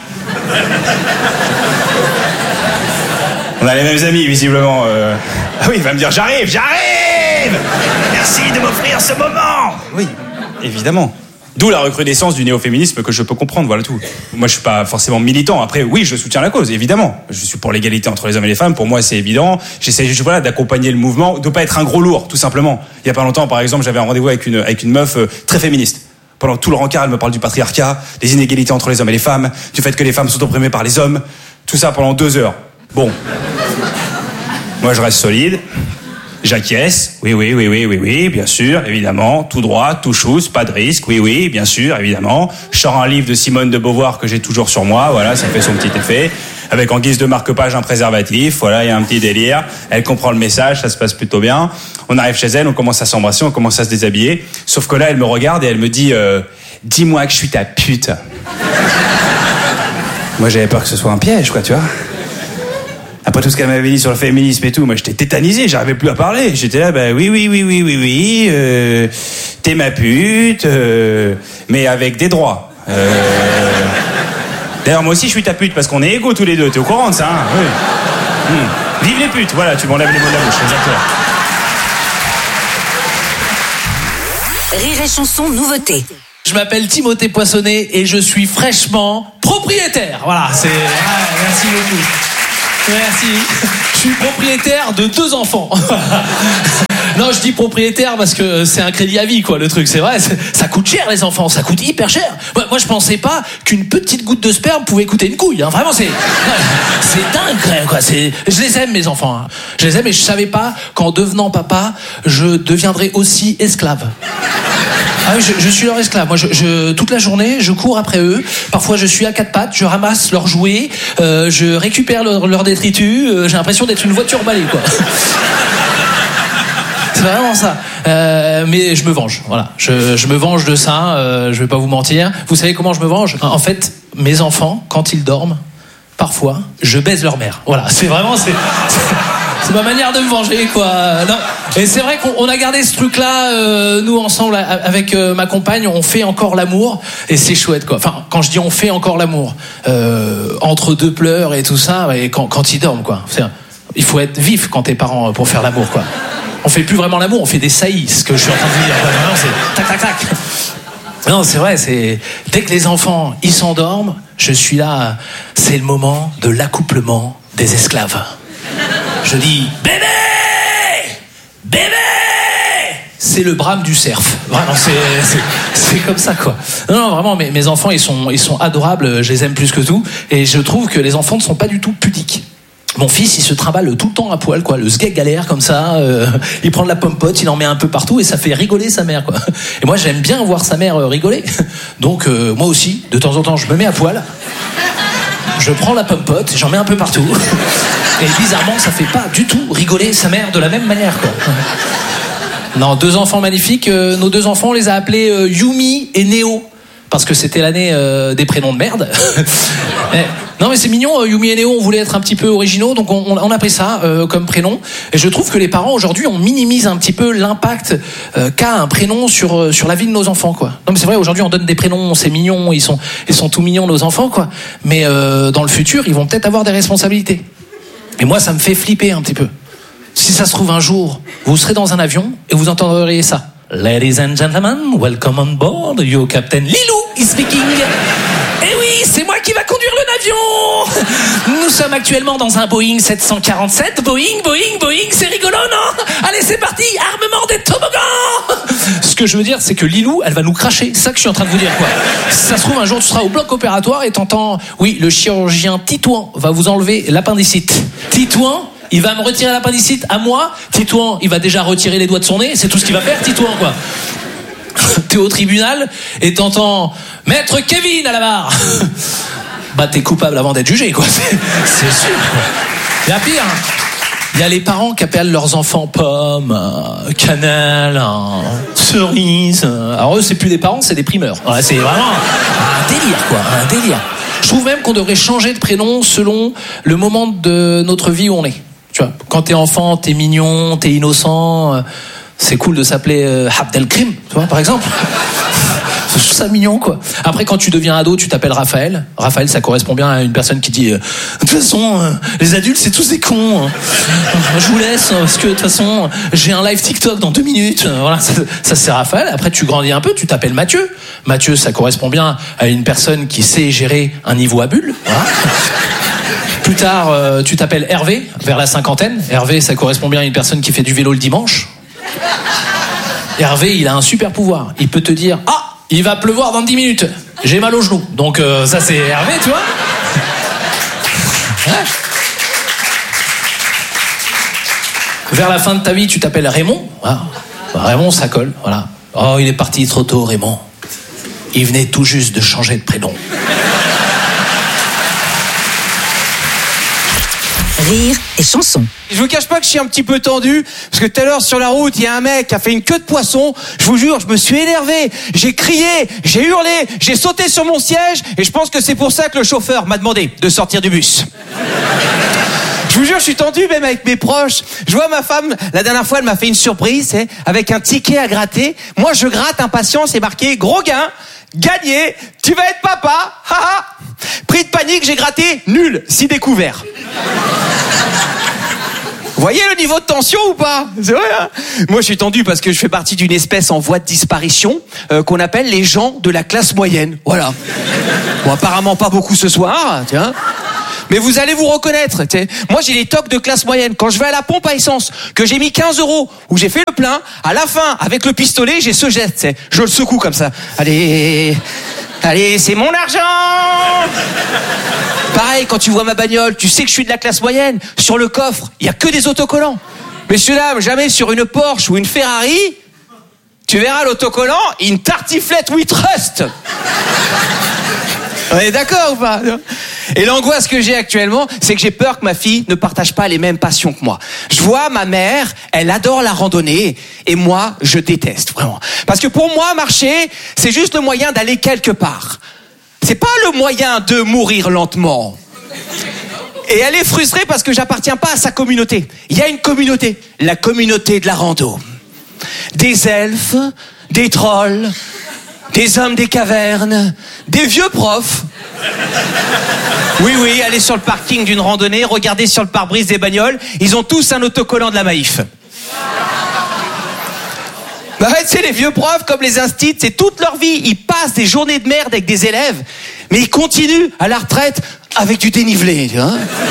On a les mêmes amis, visiblement. Euh... Ah oui, il va me dire, j'arrive, j'arrive! Merci de m'offrir ce moment! Oui, évidemment. D'où la recrudescence du néo-féminisme que je peux comprendre, voilà tout. Moi, je suis pas forcément militant. Après, oui, je soutiens la cause, évidemment. Je suis pour l'égalité entre les hommes et les femmes. Pour moi, c'est évident. J'essaie juste, voilà, d'accompagner le mouvement, de pas être un gros lourd, tout simplement. Il y a pas longtemps, par exemple, j'avais un rendez-vous avec une, avec une meuf euh, très féministe. Pendant tout le rencard, elle me parle du patriarcat, des inégalités entre les hommes et les femmes, du fait que les femmes sont opprimées par les hommes. Tout ça pendant deux heures. Bon. Moi, je reste solide. J'acquiesce, oui, oui, oui, oui, oui, oui, bien sûr, évidemment, tout droit, tout chousse, pas de risque, oui, oui, bien sûr, évidemment. Je sors un livre de Simone de Beauvoir que j'ai toujours sur moi, voilà, ça fait son petit effet. Avec en guise de marque-page un préservatif, voilà, il y a un petit délire. Elle comprend le message, ça se passe plutôt bien. On arrive chez elle, on commence à s'embrasser, on commence à se déshabiller. Sauf que là, elle me regarde et elle me dit euh, « Dis-moi que je suis ta pute ». Moi, j'avais peur que ce soit un piège, quoi, tu vois. Après tout ce qu'elle m'avait dit sur le féminisme et tout, moi j'étais tétanisé, j'arrivais plus à parler. J'étais là, bah oui, oui, oui, oui, oui, oui, euh, t'es ma pute, euh, mais avec des droits. Euh... D'ailleurs, moi aussi je suis ta pute parce qu'on est égaux tous les deux, t'es au courant de ça, hein? Oui. Mmh. Vive les putes, voilà, tu m'enlèves les mots de la bouche, exactement. Rire et chanson nouveauté. Je m'appelle Timothée Poissonnet et je suis fraîchement propriétaire. Voilà, c'est... Ah, merci beaucoup. Merci. Je suis propriétaire de deux enfants. Non, je dis propriétaire parce que c'est un crédit à vie, quoi, le truc. C'est vrai, c'est, ça coûte cher, les enfants. Ça coûte hyper cher. Moi, moi, je pensais pas qu'une petite goutte de sperme pouvait coûter une couille. Hein. Vraiment, c'est, c'est dingue, quand même, quoi. C'est, je les aime, mes enfants. Hein. Je les aime et je savais pas qu'en devenant papa, je deviendrais aussi esclave. Ah oui, je, je suis leur esclave. Moi, je, je, toute la journée, je cours après eux. Parfois, je suis à quatre pattes, je ramasse leurs jouets, euh, je récupère leurs leur détritus. Euh, j'ai l'impression d'être une voiture balai, quoi. C'est vraiment ça. Euh, mais je me venge. Voilà. Je, je me venge de ça. Euh, je vais pas vous mentir. Vous savez comment je me venge ? En fait, mes enfants, quand ils dorment, parfois, je baise leur mère. Voilà. C'est vraiment, c'est, c'est, c'est ma manière de me venger, quoi. Non. Et c'est vrai qu'on a gardé ce truc-là, euh, nous ensemble avec euh, ma compagne, on fait encore l'amour et c'est chouette, quoi. Enfin, quand je dis on fait encore l'amour, euh, entre deux pleurs et tout ça, et quand, quand ils dorment, quoi. C'est, il faut être vif quand t'es parent pour faire l'amour, quoi. On fait plus vraiment l'amour, on fait des saillies, ce que je suis en train de dire. Non, c'est tac tac tac. Non, c'est vrai, c'est dès que les enfants ils s'endorment, je suis là. C'est le moment de l'accouplement des esclaves. Je dis bébé, bébé. C'est le brame du cerf. Vraiment, c'est, c'est, c'est comme ça, quoi. Non, non, vraiment, mes, mes enfants, ils sont, ils sont adorables. Je les aime plus que tout. Et je trouve que les enfants ne sont pas du tout pudiques. Mon fils, il se trimballe tout le temps à poil, quoi. Le sgeg galère comme ça. Euh, il prend de la pomme-pote, il en met un peu partout et ça fait rigoler sa mère, quoi. Et moi, j'aime bien voir sa mère rigoler. Donc, euh, moi aussi, de temps en temps, je me mets à poil. Je prends la pomme-pote, j'en mets un peu partout. Et bizarrement, ça fait pas du tout rigoler sa mère de la même manière, quoi. Non, deux enfants magnifiques. Euh, nos deux enfants, on les a appelés euh, Yumi et Néo. Parce que c'était l'année euh, des prénoms de merde. eh, non mais c'est mignon, euh, Yumi et Néo, on voulait être un petit peu originaux, donc on, on a pris ça euh, comme prénom. Et je trouve que les parents aujourd'hui, on minimise un petit peu l'impact euh, qu'a un prénom sur euh, sur la vie de nos enfants, quoi. Non mais c'est vrai, aujourd'hui on donne des prénoms, c'est mignon, ils sont ils sont tout mignons nos enfants, quoi. Mais euh, dans le futur, ils vont peut-être avoir des responsabilités. Et moi, ça me fait flipper un petit peu. Si ça se trouve un jour, vous serez dans un avion et vous entendrez ça. Ladies and gentlemen, welcome on board. Your Captain Lilou is speaking. Eh oui, c'est moi qui va conduire l'avion. Nous sommes actuellement dans un Boeing sept cent quarante-sept. Boeing, Boeing, Boeing, c'est rigolo, non ? Allez, c'est parti, armement des toboggans. Ce que je veux dire, c'est que Lilou, elle va nous cracher. C'est ça que je suis en train de vous dire, quoi. Si ça se trouve, un jour, tu seras au bloc opératoire et t'entends, oui, le chirurgien Titouan va vous enlever l'appendicite. Titouan, il va me retirer l'appendicite à moi. Titouan, il va déjà retirer les doigts de son nez. C'est tout ce qu'il va faire, Titouan, quoi. T'es au tribunal et t'entends Maître Kevin à la barre. Bah, t'es coupable avant d'être jugé, quoi. C'est, c'est sûr, quoi. Il y a pire. Il y a les parents qui appellent leurs enfants pommes, euh, cannelle, euh, cerise. Euh. Alors eux, c'est plus des parents, c'est des primeurs. Ouais, c'est vraiment un délire, quoi. Un délire. Je trouve même qu'on devrait changer de prénom selon le moment de notre vie où on est. Tu vois, quand t'es enfant, t'es mignon, t'es innocent. Euh, c'est cool de s'appeler euh, Abdelkrim, tu vois, par exemple. Je trouve ça mignon, quoi. Après, quand tu deviens ado, tu t'appelles Raphaël. Raphaël, ça correspond bien à une personne qui dit euh, de toute façon, euh, les adultes, c'est tous des cons. Hein. Je vous laisse, parce que de toute façon, j'ai un live TikTok dans deux minutes. Voilà, ça, ça c'est Raphaël. Après, tu grandis un peu, tu t'appelles Mathieu. Mathieu, ça correspond bien à une personne qui sait gérer un niveau à bulle. Voilà. Plus tard, euh, tu t'appelles Hervé, vers la cinquantaine. Hervé, ça correspond bien à une personne qui fait du vélo le dimanche. Hervé, il a un super pouvoir. Il peut te dire « Ah, il va pleuvoir dans dix minutes. J'ai mal au genou. » Donc euh, ça, c'est Hervé, tu vois. Ouais. Vers la fin de ta vie, tu t'appelles Raymond. Voilà. Raymond, ça colle. Voilà. Oh, il est parti trop tôt, Raymond. Il venait tout juste de changer de prénom. Rire et chanson. Je vous cache pas que je suis un petit peu tendu, parce que tout à l'heure sur la route, il y a un mec qui a fait une queue de poisson. Je vous jure, je me suis énervé, j'ai crié, j'ai hurlé, j'ai sauté sur mon siège, et je pense que c'est pour ça que le chauffeur m'a demandé de sortir du bus. Je vous jure, je suis tendu même avec mes proches. Je vois ma femme, la dernière fois, elle m'a fait une surprise, c'est, avec un ticket à gratter. Moi, je gratte, impatient, c'est marqué gros gain, gagné, tu vas être papa, haha. Prix de panique, j'ai gratté, nul, si découvert. Voyez le niveau de tension ou pas? C'est vrai, hein? Moi, je suis tendu parce que je fais partie d'une espèce en voie de disparition euh, qu'on appelle les gens de la classe moyenne. Voilà. Bon, apparemment pas beaucoup ce soir, tiens. Mais vous allez vous reconnaître. T'sais. Moi, j'ai les tocs de classe moyenne. Quand je vais à la pompe à essence, que j'ai mis quinze euros, où j'ai fait le plein, à la fin, avec le pistolet, j'ai ce geste. T'sais. Je le secoue comme ça. Allez, allez, c'est mon argent. Pareil, quand tu vois ma bagnole, tu sais que je suis de la classe moyenne. Sur le coffre, il y a que des autocollants. Messieurs, dames, jamais sur une Porsche ou une Ferrari, tu verras l'autocollant, une tartiflette We Trust. On est d'accord ou pas? Et l'angoisse que j'ai actuellement, c'est que j'ai peur que ma fille ne partage pas les mêmes passions que moi. Je vois ma mère, elle adore la randonnée, et moi, je déteste, vraiment. Parce que pour moi, marcher, c'est juste le moyen d'aller quelque part. C'est pas le moyen de mourir lentement. Et elle est frustrée parce que j'appartiens pas à sa communauté. Il y a une communauté, la communauté de la rando. Des elfes, des trolls, des hommes des cavernes, des vieux profs. Oui, oui, allez sur le parking d'une randonnée, regardez sur le pare-brise des bagnoles, ils ont tous un autocollant de la Maïf. Bah ouais, tu sais, les vieux profs, comme les instits, c'est toute leur vie, ils passent des journées de merde avec des élèves, mais ils continuent à la retraite avec du dénivelé, tu vois.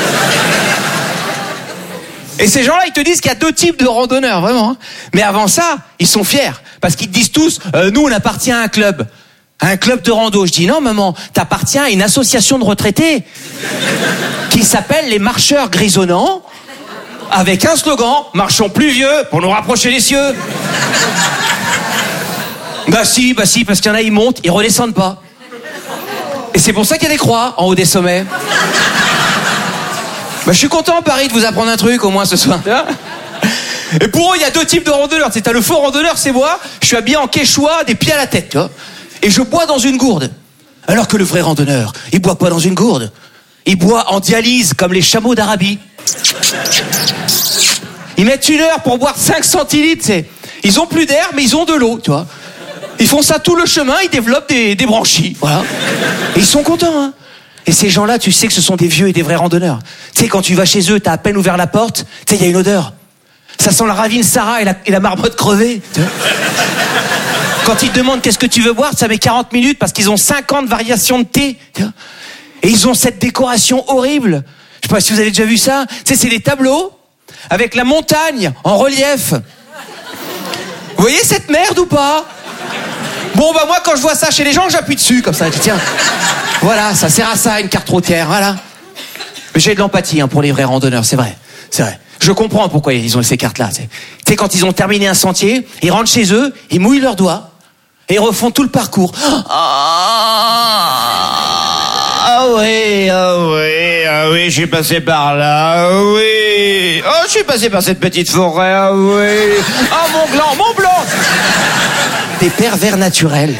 Et ces gens-là, ils te disent qu'il y a deux types de randonneurs, vraiment. Hein. Mais avant ça, ils sont fiers, parce qu'ils te disent tous, euh, nous, on appartient à un club. À un club de rando. Je dis, non, maman, t'appartiens à une association de retraités qui s'appelle les Marcheurs Grisonnants, avec un slogan, marchons plus vieux pour nous rapprocher des cieux. Bah si, bah si, parce qu'il y en a, ils montent, ils redescendent pas. Et c'est pour ça qu'il y a des croix en haut des sommets. Bah je suis content, Paris, de vous apprendre un truc, au moins, ce soir. Et pour eux, il y a deux types de randonneurs. Tu sais, t'as le faux randonneur, c'est moi, je suis habillé en quechua, des pieds à la tête, tu vois. Et je bois dans une gourde. Alors que le vrai randonneur, il boit pas dans une gourde. Il boit en dialyse, comme les chameaux d'Arabie. Ils mettent une heure pour boire cinq centilitres, tu sais. Ils ont plus d'air, mais ils ont de l'eau, tu vois. Ils font ça tout le chemin, ils développent des, des branchies, voilà. Et ils sont contents, hein. Et ces gens-là, tu sais que ce sont des vieux et des vrais randonneurs. Tu sais, quand tu vas chez eux, t'as à peine ouvert la porte, tu sais, il y a une odeur. Ça sent la ravine Sarah et la, et la marmotte crevée, tu vois. Quand ils te demandent qu'est-ce que tu veux boire, ça met quarante minutes parce qu'ils ont cinquante variations de thé. Et ils ont cette décoration horrible. Je sais pas si vous avez déjà vu ça. Tu sais, c'est des tableaux avec la montagne en relief. Vous voyez cette merde ou pas? Bon, bah moi, quand je vois ça chez les gens, j'appuie dessus comme ça. Je dis, tiens, voilà, ça sert à ça, une carte routière, voilà. J'ai de l'empathie hein, pour les vrais randonneurs, c'est vrai. C'est vrai. Je comprends pourquoi ils ont ces cartes-là. Tu sais, quand ils ont terminé un sentier, ils rentrent chez eux, ils mouillent leurs doigts et ils refont tout le parcours. Ah oui, ah oui, ah oui, je suis passé par là, ah oui. Oh, je suis passé par cette petite forêt, ah oui. Ah, mon gland, mon blanc. Des pervers naturels.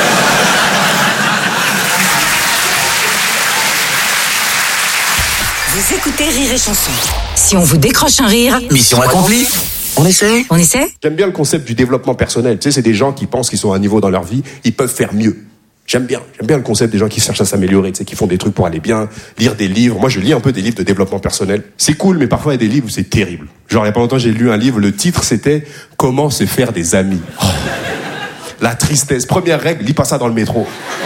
Vous écoutez Rire et Chanson. Si on vous décroche un rire, mission accomplie. On essaie On essaie J'aime bien le concept du développement personnel. Tu sais, c'est des gens qui pensent qu'ils sont à un niveau dans leur vie, ils peuvent faire mieux. J'aime bien. J'aime bien le concept des gens qui cherchent à s'améliorer, tu sais, qui font des trucs pour aller bien, lire des livres. Moi, je lis un peu des livres de développement personnel. C'est cool, mais parfois, il y a des livres où c'est terrible. Genre, il y a pas longtemps, j'ai lu un livre, le titre, c'était « Comment se faire des amis oh. ». La tristesse. Première règle, lis pas ça dans le métro.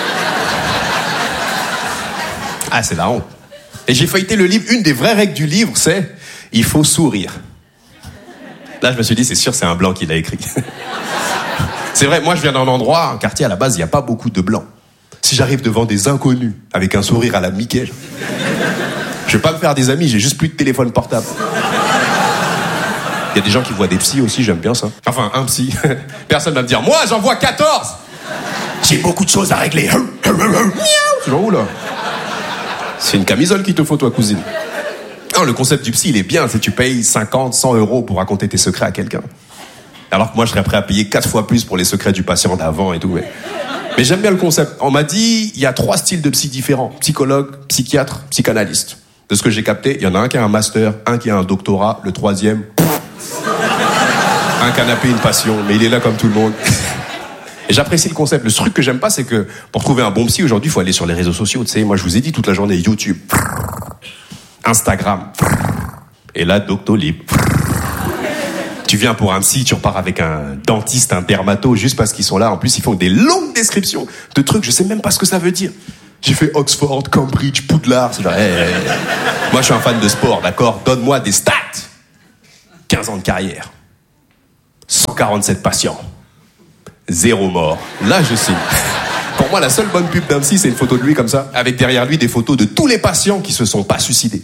Ah, c'est la honte. Et j'ai feuilleté le livre. Une des vraies règles du livre, c'est « Il faut sourire ». Là, je me suis dit, c'est sûr, c'est un blanc qui l'a écrit. C'est vrai, moi, je viens d'un endroit, un quartier, à la base, il n'y a pas beaucoup de blancs. Si j'arrive devant des inconnus, avec un sourire à la Mickey, je vais pas me faire des amis, j'ai juste plus de téléphone portable. Il y a des gens qui voient des psys aussi, j'aime bien ça. Enfin, un psy. Personne va me dire, moi, j'en vois quatorze. J'ai beaucoup de choses à régler. C'est genre où, là? C'est une camisole qu'il te faut, toi, cousine. Non, le concept du psy, il est bien, c'est que tu payes cinquante, cent euros pour raconter tes secrets à quelqu'un. Alors que moi, je serais prêt à payer quatre fois plus pour les secrets du patient d'avant et tout. Mais, mais j'aime bien le concept. On m'a dit, il y a trois styles de psy différents. Psychologue, psychiatre, psychanalyste. De ce que j'ai capté, il y en a un qui a un master, un qui a un doctorat, le troisième, un canapé, une passion. Mais il est là comme tout le monde. Et j'apprécie le concept. Le truc que j'aime pas, c'est que pour trouver un bon psy, aujourd'hui, il faut aller sur les réseaux sociaux. Tu sais, moi, je vous ai dit toute la journée, YouTube, Instagram, et là, Doctolib. Tu viens pour un psy, tu repars avec un dentiste, un dermato, juste parce qu'ils sont là. En plus, ils font des longues descriptions de trucs, je sais même pas ce que ça veut dire. J'ai fait Oxford, Cambridge, Poudlard. C'est genre, hey, hey, hey. Moi, je suis un fan de sport, d'accord? Donne-moi des stats. quinze ans de carrière. cent quarante-sept patients. Zéro mort. Là, je signe. Pour moi, la seule bonne pub d'un psy, c'est une photo de lui comme ça, avec derrière lui des photos de tous les patients qui se sont pas suicidés.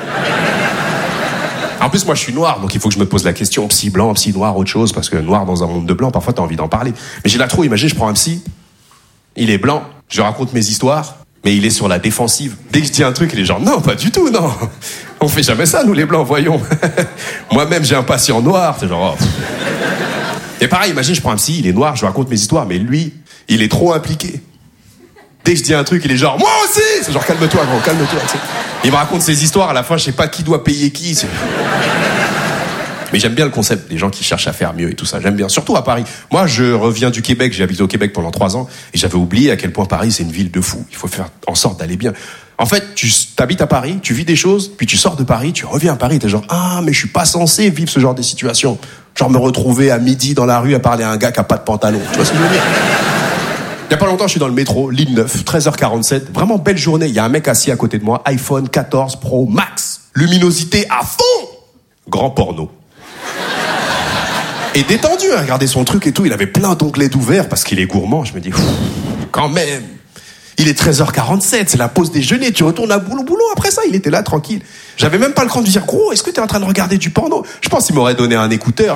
En plus, moi, je suis noir, donc il faut que je me pose la question, psy blanc, psy noir, autre chose, parce que noir dans un monde de blanc, parfois t'as envie d'en parler. Mais j'ai là trop, imagine, je prends un psy, il est blanc, je raconte mes histoires, mais il est sur la défensive. Dès que je dis un truc, il est genre, non, pas du tout, non. On fait jamais ça, nous les blancs, voyons. Moi-même, j'ai un patient noir, c'est genre, oh. Et pareil, imagine, je prends un psy, il est noir, je raconte mes histoires, mais lui, il est trop impliqué. Dès que je dis un truc, il est genre, moi aussi! C'est genre, calme-toi, gros, calme-toi, tu sais. Il me raconte ses histoires, à la fin, je sais pas qui doit payer qui. C'est... Mais j'aime bien le concept des gens qui cherchent à faire mieux et tout ça. J'aime bien, surtout à Paris. Moi, je reviens du Québec, j'ai habité au Québec pendant trois ans, et j'avais oublié à quel point Paris, c'est une ville de fous. Il faut faire en sorte d'aller bien. En fait, tu t'habites à Paris, tu vis des choses, puis tu sors de Paris, tu reviens à Paris, t'es genre, ah, mais je suis pas censé vivre ce genre de situation. Genre me retrouver à midi dans la rue à parler à un gars qui a pas de pantalon. Tu vois ce que je veux dire? Il y a pas longtemps, je suis dans le métro, ligne neuf, treize heures quarante-sept. Vraiment belle journée. Il y a un mec assis à côté de moi, iPhone quatorze Pro Max. Luminosité à fond. Grand porno. Et détendu à regarder son truc et tout. Il avait plein d'onglets d'ouvert parce qu'il est gourmand. Je me dis, quand même. Il est treize heures quarante-sept, c'est la pause déjeuner. Tu retournes à boulot, boulot. Après ça, il était là, tranquille. J'avais même pas le cran de lui dire, gros, est-ce que t'es en train de regarder du porno? Je pense qu'il m'aurait donné un écouteur.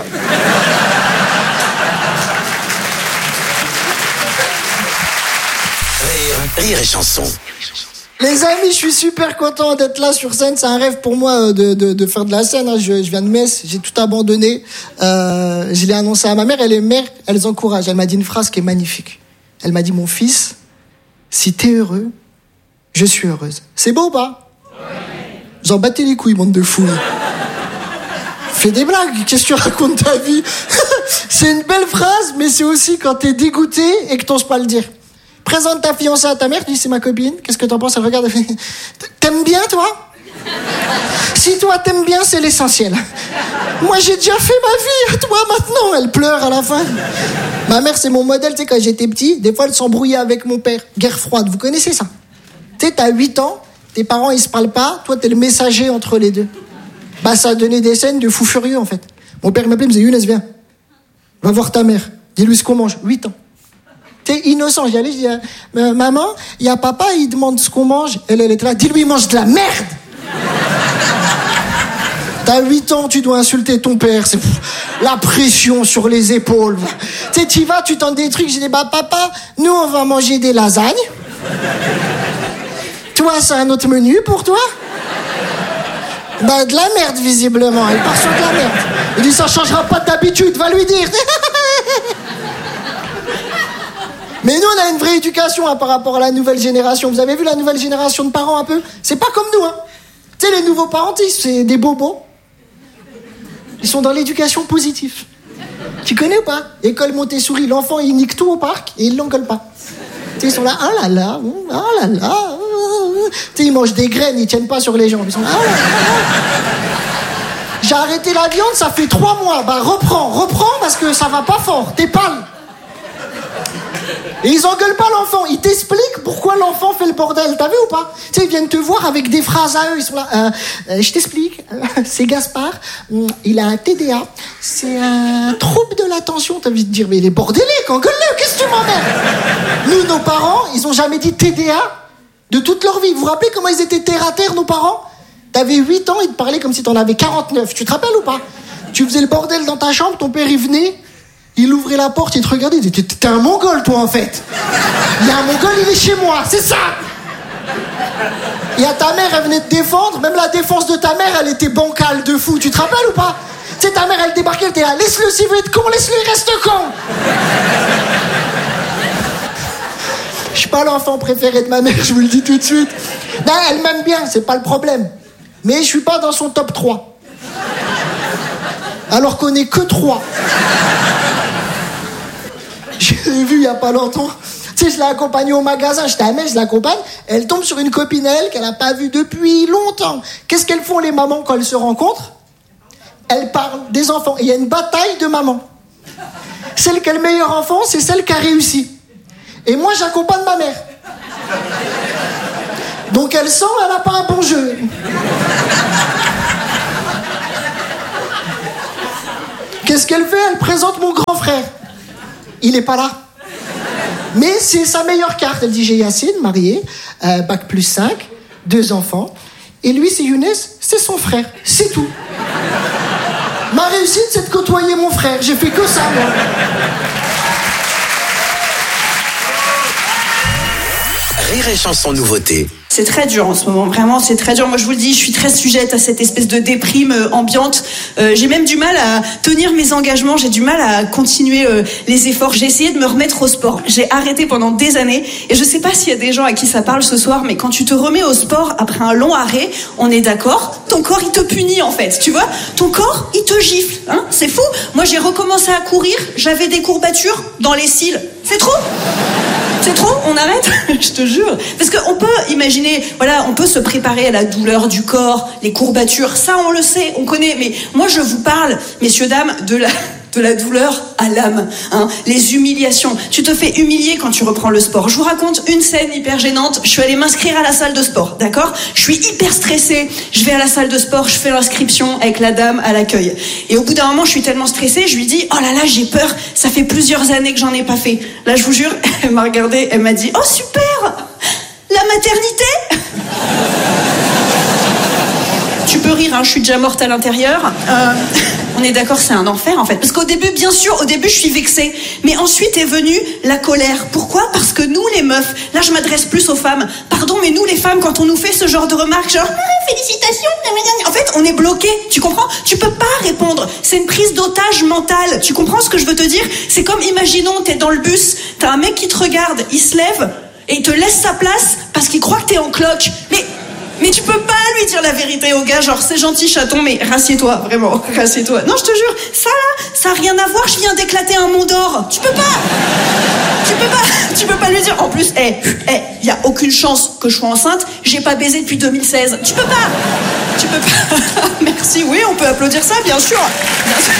Rire et chanson. Les amis, je suis super content d'être là sur scène. C'est un rêve pour moi de, de, de faire de la scène. Je, je viens de Metz, j'ai tout abandonné. Euh, je l'ai annoncé à ma mère. Elle est mère, elle encourage. Elle m'a dit une phrase qui est magnifique. Elle m'a dit, mon fils, si t'es heureux, je suis heureuse. C'est beau ou pas? Vous en battez les couilles, bande de fous. Fais des blagues, qu'est-ce que tu racontes ta vie? C'est une belle phrase, mais c'est aussi quand t'es dégoûté et que t'oses pas le dire. Présente ta fiancée à ta mère, tu dis c'est ma copine, qu'est-ce que t'en penses? Elle regarde, elle fait, t'aimes bien toi? Si toi t'aimes bien, c'est l'essentiel. Moi j'ai déjà fait ma vie, à toi maintenant. Elle pleure à la fin. Ma mère c'est mon modèle, tu sais, quand j'étais petit, des fois elle s'embrouillait avec mon père. Guerre froide, vous connaissez ça? Tu sais, t'as huit ans, tes parents ils se parlent pas, toi t'es le messager entre les deux. Bah ça a donné des scènes de fou furieux en fait. Mon père m'appelait, il me disait, Younes, viens, va voir ta mère, dis-lui ce qu'on mange. huit ans. T'es innocent, j'y allais, je dis, euh, maman, il y a papa, il demande ce qu'on mange. Elle, elle était là, dis-lui, il mange de la merde. T'as huit ans, tu dois insulter ton père, c'est pff, la pression sur les épaules. Tu sais, tu vas, tu tentes des trucs, j'ai dit, bah papa, nous on va manger des lasagnes. Toi, c'est un autre menu pour toi? Bah de la merde, visiblement, il part sur de la merde. Il dit, ça changera pas d'habitude, va lui dire. Mais nous, on a une vraie éducation hein, par rapport à la nouvelle génération. Vous avez vu la nouvelle génération de parents un peu? C'est pas comme nous, hein. Tu sais, les nouveaux parents, c'est des bobos. Ils sont dans l'éducation positive. Tu connais ou pas? École Montessori, l'enfant, il nique tout au parc et il l'engueule pas. Tu sais, ils sont là, ah là là, ah là là. Tu sais, ils mangent des graines, ils tiennent pas sur les jambes. Ils sont là, ah là là. J'ai arrêté la viande, ça fait trois mois. Bah reprends, reprends parce que ça va pas fort, t'es pâle. Et ils engueulent pas l'enfant, ils t'expliquent pourquoi l'enfant fait le bordel, t'as vu ou pas? Tu sais, ils viennent te voir avec des phrases à eux, ils sont là, euh, euh, je t'explique, c'est Gaspard, il a un T D A, c'est un trouble de l'attention. T'as envie de dire, mais il est bordélique, engueule-le, qu'est-ce que tu m'emmerdes? Nous, nos parents, ils ont jamais dit T D A de toute leur vie. Vous vous rappelez comment ils étaient terre à terre, nos parents? T'avais huit ans, ils te parlaient comme si t'en avais quarante-neuf, tu te rappelles ou pas? Tu faisais le bordel dans ta chambre, ton père il venait, il ouvrait la porte, il te regardait, il disait, t'es un mongol toi en fait. Il y a un mongol, il est chez moi, c'est ça. Il y a ta mère, elle venait te défendre, même la défense de ta mère, elle était bancale de fou, tu te rappelles ou pas? Tu sais, ta mère, elle débarquait, elle était là, laisse-le s'il veut être con, laisse-le, il reste con. Je suis pas l'enfant préféré de ma mère, je vous le dis tout de suite. Non, elle m'aime bien, c'est pas le problème. Mais je suis pas dans son top trois. Alors qu'on est que trois. Je l'ai vu il y a pas longtemps. Tu sais, je l'ai accompagnée au magasin, j'étais à Metz, je l'accompagne. Elle tombe sur une copine, elle, qu'elle a pas vue depuis longtemps. Qu'est-ce qu'elles font, les mamans, quand elles se rencontrent? Elle parle des enfants. Et il y a une bataille de maman. Celle qui a le meilleur enfant, c'est celle qui a réussi. Et moi, j'accompagne ma mère. Donc elle sent, elle n'a pas un bon jeu. Qu'est-ce qu'elle fait? Elle présente mon grand frère. Il n'est pas là. Mais c'est sa meilleure carte. Elle dit, j'ai Yacine, marié, euh, bac plus cinq, deux enfants. Et lui, c'est Younes, c'est son frère. C'est tout. Ma réussite, c'est de côtoyer mon frère. J'ai fait que ça, moi. Rire et chanson nouveauté. C'est très dur en ce moment, vraiment c'est très dur. Moi je vous le dis, je suis très sujette à cette espèce de déprime euh, ambiante. Euh, j'ai même du mal à tenir mes engagements, j'ai du mal à continuer euh, les efforts. J'ai essayé de me remettre au sport. J'ai arrêté pendant des années et je sais pas s'il y a des gens à qui ça parle ce soir, mais quand tu te remets au sport après un long arrêt, on est d'accord, ton corps il te punit en fait, tu vois. Ton corps il te gifle, hein, c'est fou. Moi j'ai recommencé à courir, j'avais des courbatures dans les cils. C'est trop. C'est trop, on arrête. Je te jure. Parce qu'on peut imaginer, voilà, on peut se préparer à la douleur du corps, les courbatures, ça on le sait, on connaît. Mais moi je vous parle, messieurs, dames, de la, de la douleur à l'âme, hein, les humiliations. Tu te fais humilier quand tu reprends le sport. Je vous raconte une scène hyper gênante. Je suis allée m'inscrire à la salle de sport, d'accord? Je suis hyper stressée. Je vais à la salle de sport, je fais l'inscription avec la dame à l'accueil. Et au bout d'un moment, je suis tellement stressée, je lui dis, oh là là, j'ai peur. Ça fait plusieurs années que j'en ai pas fait. Là, je vous jure, elle m'a regardée, elle m'a dit, oh super, la maternité. Tu peux rire, hein, je suis déjà morte à l'intérieur. Euh, on est d'accord, c'est un enfer en fait. Parce qu'au début, bien sûr, au début, je suis vexée. Mais ensuite est venue la colère. Pourquoi? Parce que nous, les meufs, là, je m'adresse plus aux femmes. Pardon, mais nous, les femmes, quand on nous fait ce genre de remarques, genre, ah, félicitations, en fait, on est bloqué. Tu comprends? Tu peux pas répondre. C'est une prise d'otage mentale. Tu comprends ce que je veux te dire? C'est comme, imaginons, t'es dans le bus, t'as un mec qui te regarde, il se lève et il te laisse sa place parce qu'il croit que t'es en cloque. Mais Mais tu peux pas lui dire la vérité au gars, genre c'est gentil chaton, mais rassieds-toi, vraiment, rassieds-toi. Non, je te jure, ça là, ça a rien à voir, je viens d'éclater un mont d'or. Tu peux pas, tu peux pas, tu peux pas lui dire. En plus, hé, hey, hé, hey, y a aucune chance que je sois enceinte, j'ai pas baisé depuis deux mille seize. Tu peux pas, tu peux pas. Merci, oui, on peut applaudir ça, bien sûr. Bien sûr.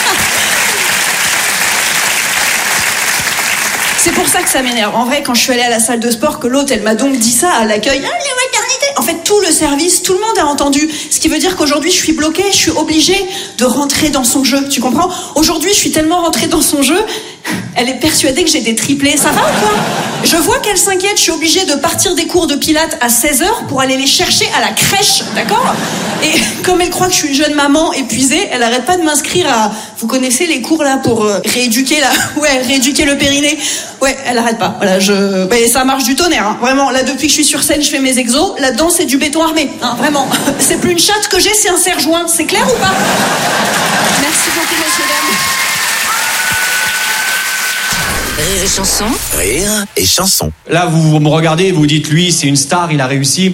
C'est pour ça que ça m'énerve. En vrai, quand je suis allée à la salle de sport, que l'autre, elle m'a donc dit ça à l'accueil. Ah, la maternité. En fait, tout le service, tout le monde a entendu. Ce qui veut dire qu'aujourd'hui, je suis bloquée, je suis obligée de rentrer dans son jeu. Tu comprends? Aujourd'hui, je suis tellement rentrée dans son jeu, elle est persuadée que j'ai des triplés. Ça va ou quoi? Je vois qu'elle s'inquiète, je suis obligée de partir des cours de pilates à seize heures pour aller les chercher à la crèche, d'accord? Et comme elle croit que je suis une jeune maman épuisée, elle arrête pas de m'inscrire à... Vous connaissez les cours là pour euh, rééduquer là, ouais, rééduquer le périnée. Ouais, elle arrête pas. Voilà, je, bah, ça marche du tonnerre. Hein. Vraiment, là depuis que je suis sur scène, je fais mes exos. Là-dedans, c'est du béton armé. Hein, vraiment, c'est plus une chatte que j'ai, c'est un serre-joint. C'est clair ou pas? Merci beaucoup, messieurs dames. Rire et chanson. Rire et chanson. Là, vous, vous me regardez, vous dites, lui, c'est une star, il a réussi.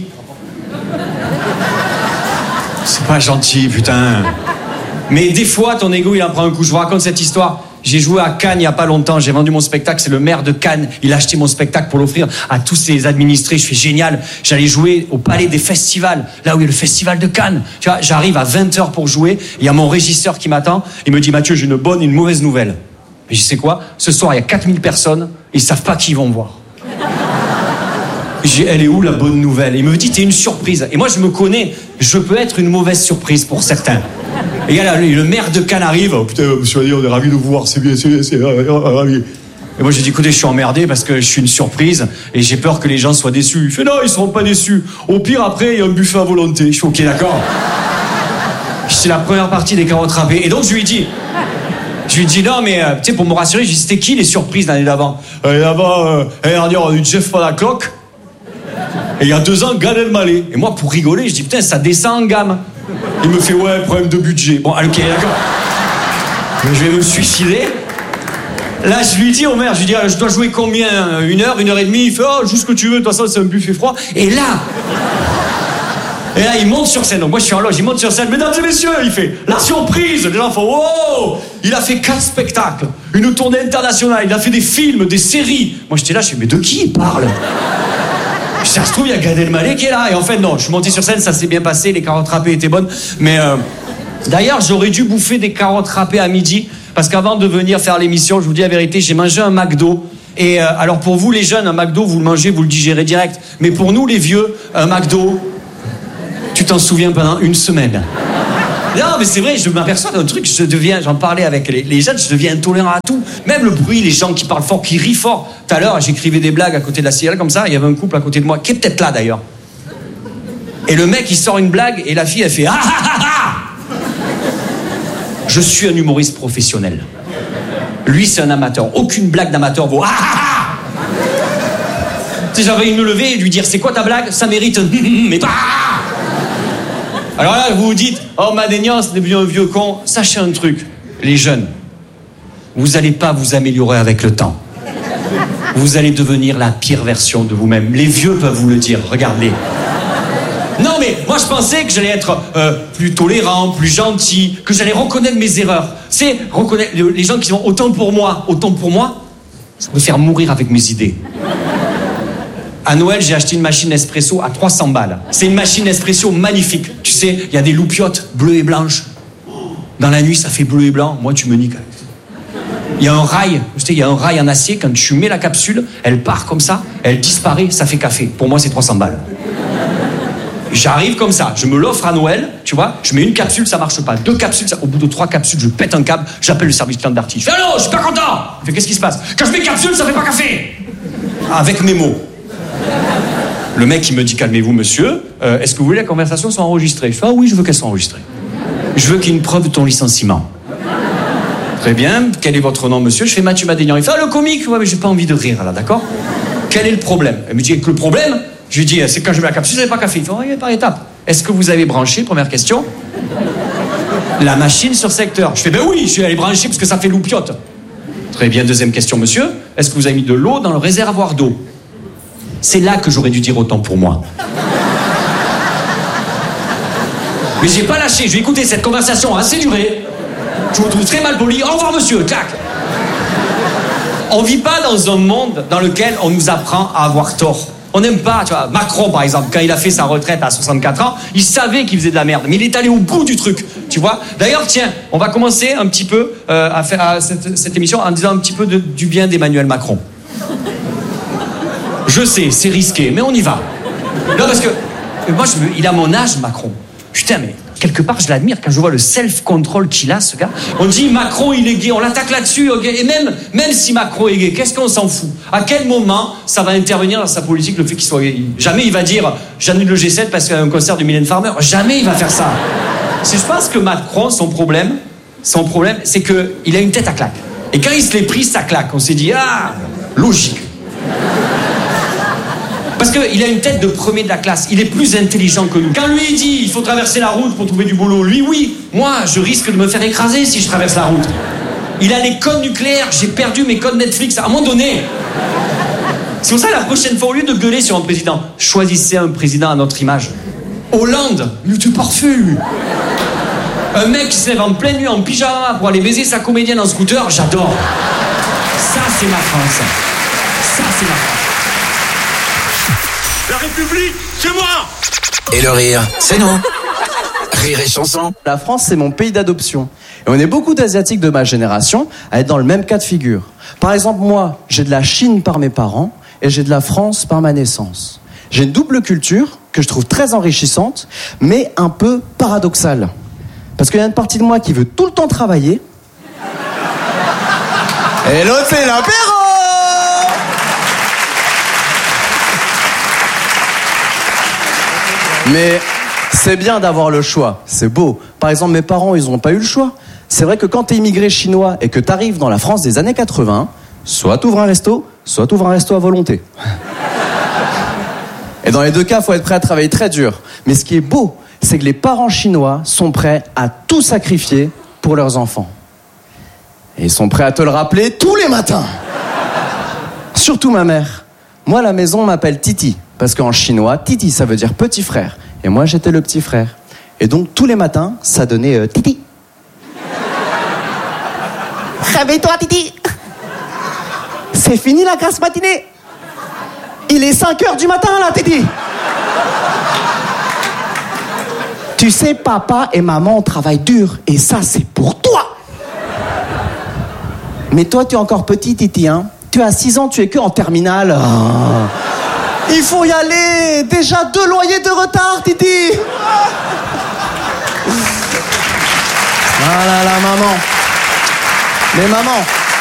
C'est pas gentil, putain. Mais des fois, ton ego, il en prend un coup. Je vous raconte cette histoire. J'ai joué à Cannes il y a pas longtemps. J'ai vendu mon spectacle. C'est le maire de Cannes. Il a acheté mon spectacle pour l'offrir à tous ses administrés. Je fais génial. J'allais jouer au Palais des Festivals, là où il y a le festival de Cannes. Tu vois, j'arrive à vingt heures pour jouer. Il y a mon régisseur qui m'attend. Il me dit, Mathieu, j'ai une bonne et une mauvaise nouvelle. Et je sais quoi? Ce soir, il y a quatre mille personnes. Ils savent pas qui ils vont me voir. J'ai, elle est où la bonne nouvelle? Il me dit, t'es une surprise. Et moi, je me connais. Je peux être une mauvaise surprise pour certains. Et là, le maire de Cannes arrive. Oh, putain, monsieur Ali, on est ravis de vous voir. C'est bien, c'est bien, c'est ravi. Et moi, j'ai dit, écoutez, je suis emmerdé parce que je suis une surprise et j'ai peur que les gens soient déçus. Il fait, non, ils seront pas déçus. Au pire, après, il y a un buffet à volonté. Je suis ok, d'accord. C'est la première partie des carottes râpées. Et donc, je lui dis, je lui dis, non, mais, euh, tu sais, pour me rassurer, je lui dis, c'était qui les surprises l'année d'avant? L'année d'avant, euh, l'année dernière, on a eu Jeff Panaclock. Et il y a deux ans, Gad Elmaleh. Et moi, pour rigoler, je dis, putain, ça descend en gamme. Il me fait, ouais, problème de budget. Bon, ok, d'accord. Je vais me suicider. Là, je lui dis au maire, je lui dis, ah, je dois jouer combien? Une heure, une heure et demie? Il fait, oh, joue ce que tu veux, de toute façon, c'est un buffet froid. Et là, et là, il monte sur scène. Donc moi, je suis en loge, il monte sur scène. Mesdames et messieurs, il fait la surprise. Les gens font, wow! Il a fait quatre spectacles, une tournée internationale, il a fait des films, des séries. Moi, j'étais là, je fais, mais de qui il parle? Ça se trouve, il y a Gad Elmaleh qui est là. Et en fait, non, je suis monté sur scène, ça s'est bien passé, les carottes râpées étaient bonnes. Mais, euh, D'ailleurs, j'aurais dû bouffer des carottes râpées à midi, parce qu'avant de venir faire l'émission, je vous dis la vérité, j'ai mangé un McDo. Et euh, alors pour vous les jeunes, un McDo, vous le mangez, vous le digérez direct. Mais pour nous les vieux, un McDo, tu t'en souviens pendant une semaine. Non mais c'est vrai, je m'aperçois d'un truc, je deviens, j'en parlais avec les, les jeunes, je deviens intolérant à tout. Même le bruit, les gens qui parlent fort, qui rient fort. Tout à l'heure, j'écrivais des blagues à côté de la C I L comme ça, il y avait un couple à côté de moi, qui est peut-être là d'ailleurs. Et le mec, il sort une blague et la fille, elle fait ah ah ah ah. Je suis un humoriste professionnel. Lui, c'est un amateur. Aucune blague d'amateur vaut ah ah ah. Tu sais, j'avais envie de me lever et lui dire c'est quoi ta blague? Ça mérite un mais pas. Alors là, vous vous dites oh Madénian, c'est devenu un vieux con. Sachez un truc, les jeunes, vous n'allez pas vous améliorer avec le temps. Vous allez devenir la pire version de vous-même. Les vieux peuvent vous le dire, regardez. Non mais moi je pensais que j'allais être euh, plus tolérant, plus gentil, que j'allais reconnaître mes erreurs. C'est reconnaître les gens qui sont autant pour moi, autant pour moi, ça me faire mourir avec mes idées. À Noël, j'ai acheté une machine Nespresso à trois cents balles. C'est une machine Nespresso magnifique. Tu sais, il y a des loupiottes bleues et blanches. Dans la nuit, ça fait bleu et blanc. Moi, tu me niques. Il y a un rail, tu sais, il y a un rail en acier. Quand tu mets la capsule, elle part comme ça, elle disparaît, ça fait café. Pour moi, c'est trois cents balles. J'arrive comme ça, je me l'offre à Noël, tu vois, je mets une capsule, ça marche pas. Deux capsules, ça... au bout de trois capsules, je pète un câble, j'appelle le service client d'Arty. Je fais allô, je suis pas content. Il fait qu'est-ce qui se passe? Quand je mets capsule, ça fait pas café. Avec mes mots. Le mec, il me dit calmez-vous, monsieur, euh, est-ce que vous voulez que la conversation soit enregistrée? Je fais ah oui, je veux qu'elle soit enregistrée. Je veux qu'il y ait une preuve de ton licenciement. Très bien, quel est votre nom, monsieur? Je fais Mathieu Madénian. Il fait ah, le comique, ouais, mais j'ai pas envie de rire là, d'accord? Quel est le problème? Elle me dit que le problème. Je lui dis, c'est quand je mets la capsule, ça n'est pas café. Il fait, oui, par étape. Est-ce que vous avez branché, première question, la machine sur secteur? Je fais, ben oui, je suis allé brancher parce que ça fait loupiote. Très bien, deuxième question, monsieur. Est-ce que vous avez mis de l'eau dans le réservoir d'eau? C'est là que j'aurais dû dire autant pour moi. Mais j'ai pas lâché, je vais écouter cette conversation assez durée. Je me trouve très mal poli. Au revoir, monsieur, clac. On vit pas dans un monde dans lequel on nous apprend à avoir tort. On n'aime pas, tu vois, Macron par exemple, quand il a fait sa retraite à soixante-quatre ans, il savait qu'il faisait de la merde, mais il est allé au bout du truc, tu vois. D'ailleurs, tiens, on va commencer un petit peu euh, à faire à cette, cette émission en disant un petit peu de, du bien d'Emmanuel Macron. Je sais, c'est risqué, mais on y va. Non, parce que moi, je me, il a mon âge, Macron. Putain, mais quelque part, je l'admire quand je vois le self-control qu'il a, ce gars. On dit Macron, il est gay, on l'attaque là-dessus, ok. Et même, même si Macron est gay, qu'est-ce qu'on s'en fout? À quel moment ça va intervenir dans sa politique le fait qu'il soit gay? Jamais il va dire j'annule le G sept parce qu'il y a un concert de Mylène Farmer. Jamais il va faire ça. C'est, je pense que Macron, son problème, son problème, c'est que il a une tête à claque. Et quand il se l'est pris, ça claque. On s'est dit ah, logique. Parce qu'il a une tête de premier de la classe. Il est plus intelligent que nous. Quand lui il dit il faut traverser la route pour trouver du boulot, lui oui. Moi, je risque de me faire écraser si je traverse la route. Il a les codes nucléaires. J'ai perdu mes codes Netflix à un moment donné. C'est pour ça la prochaine fois, au lieu de gueuler sur un président, choisissez un président à notre image. Hollande, il était parfait. Un mec qui se lève en pleine nuit en pyjama pour aller baiser sa comédienne en scooter, j'adore. Ça, c'est ma France. Ça, c'est ma France. La République, c'est moi! Et le rire, c'est nous. Rire et chanson. La France, c'est mon pays d'adoption. Et on est beaucoup d'Asiatiques de ma génération à être dans le même cas de figure. Par exemple, moi, j'ai de la Chine par mes parents et j'ai de la France par ma naissance. J'ai une double culture que je trouve très enrichissante, mais un peu paradoxale. Parce qu'il y a une partie de moi qui veut tout le temps travailler. Et l'autre, c'est l'apéro! Mais c'est bien d'avoir le choix, c'est beau. Par exemple, mes parents, ils n'ont pas eu le choix. C'est vrai que quand t'es immigré chinois et que t'arrives dans la France des années quatre-vingts, soit t'ouvres un resto, soit t'ouvres un resto à volonté. Et dans les deux cas, il faut être prêt à travailler très dur. Mais ce qui est beau, c'est que les parents chinois sont prêts à tout sacrifier pour leurs enfants. Et ils sont prêts à te le rappeler tous les matins. Surtout ma mère. Moi, à la maison, on m'appelle Titi. Parce qu'en chinois, Titi, ça veut dire petit frère. Et moi, j'étais le petit frère. Et donc, tous les matins, ça donnait euh, Titi. Réveille-toi, Titi. C'est fini la grasse matinée. Il est cinq heures du matin, là, Titi. Tu sais, papa et maman travaillent dur, et ça, c'est pour toi. Mais toi, tu es encore petit, Titi, hein. Tu as six ans, tu es que en terminale. Oh. Il faut y aller. Déjà deux loyers de retard, Titi. Ah là là, maman. Mais maman,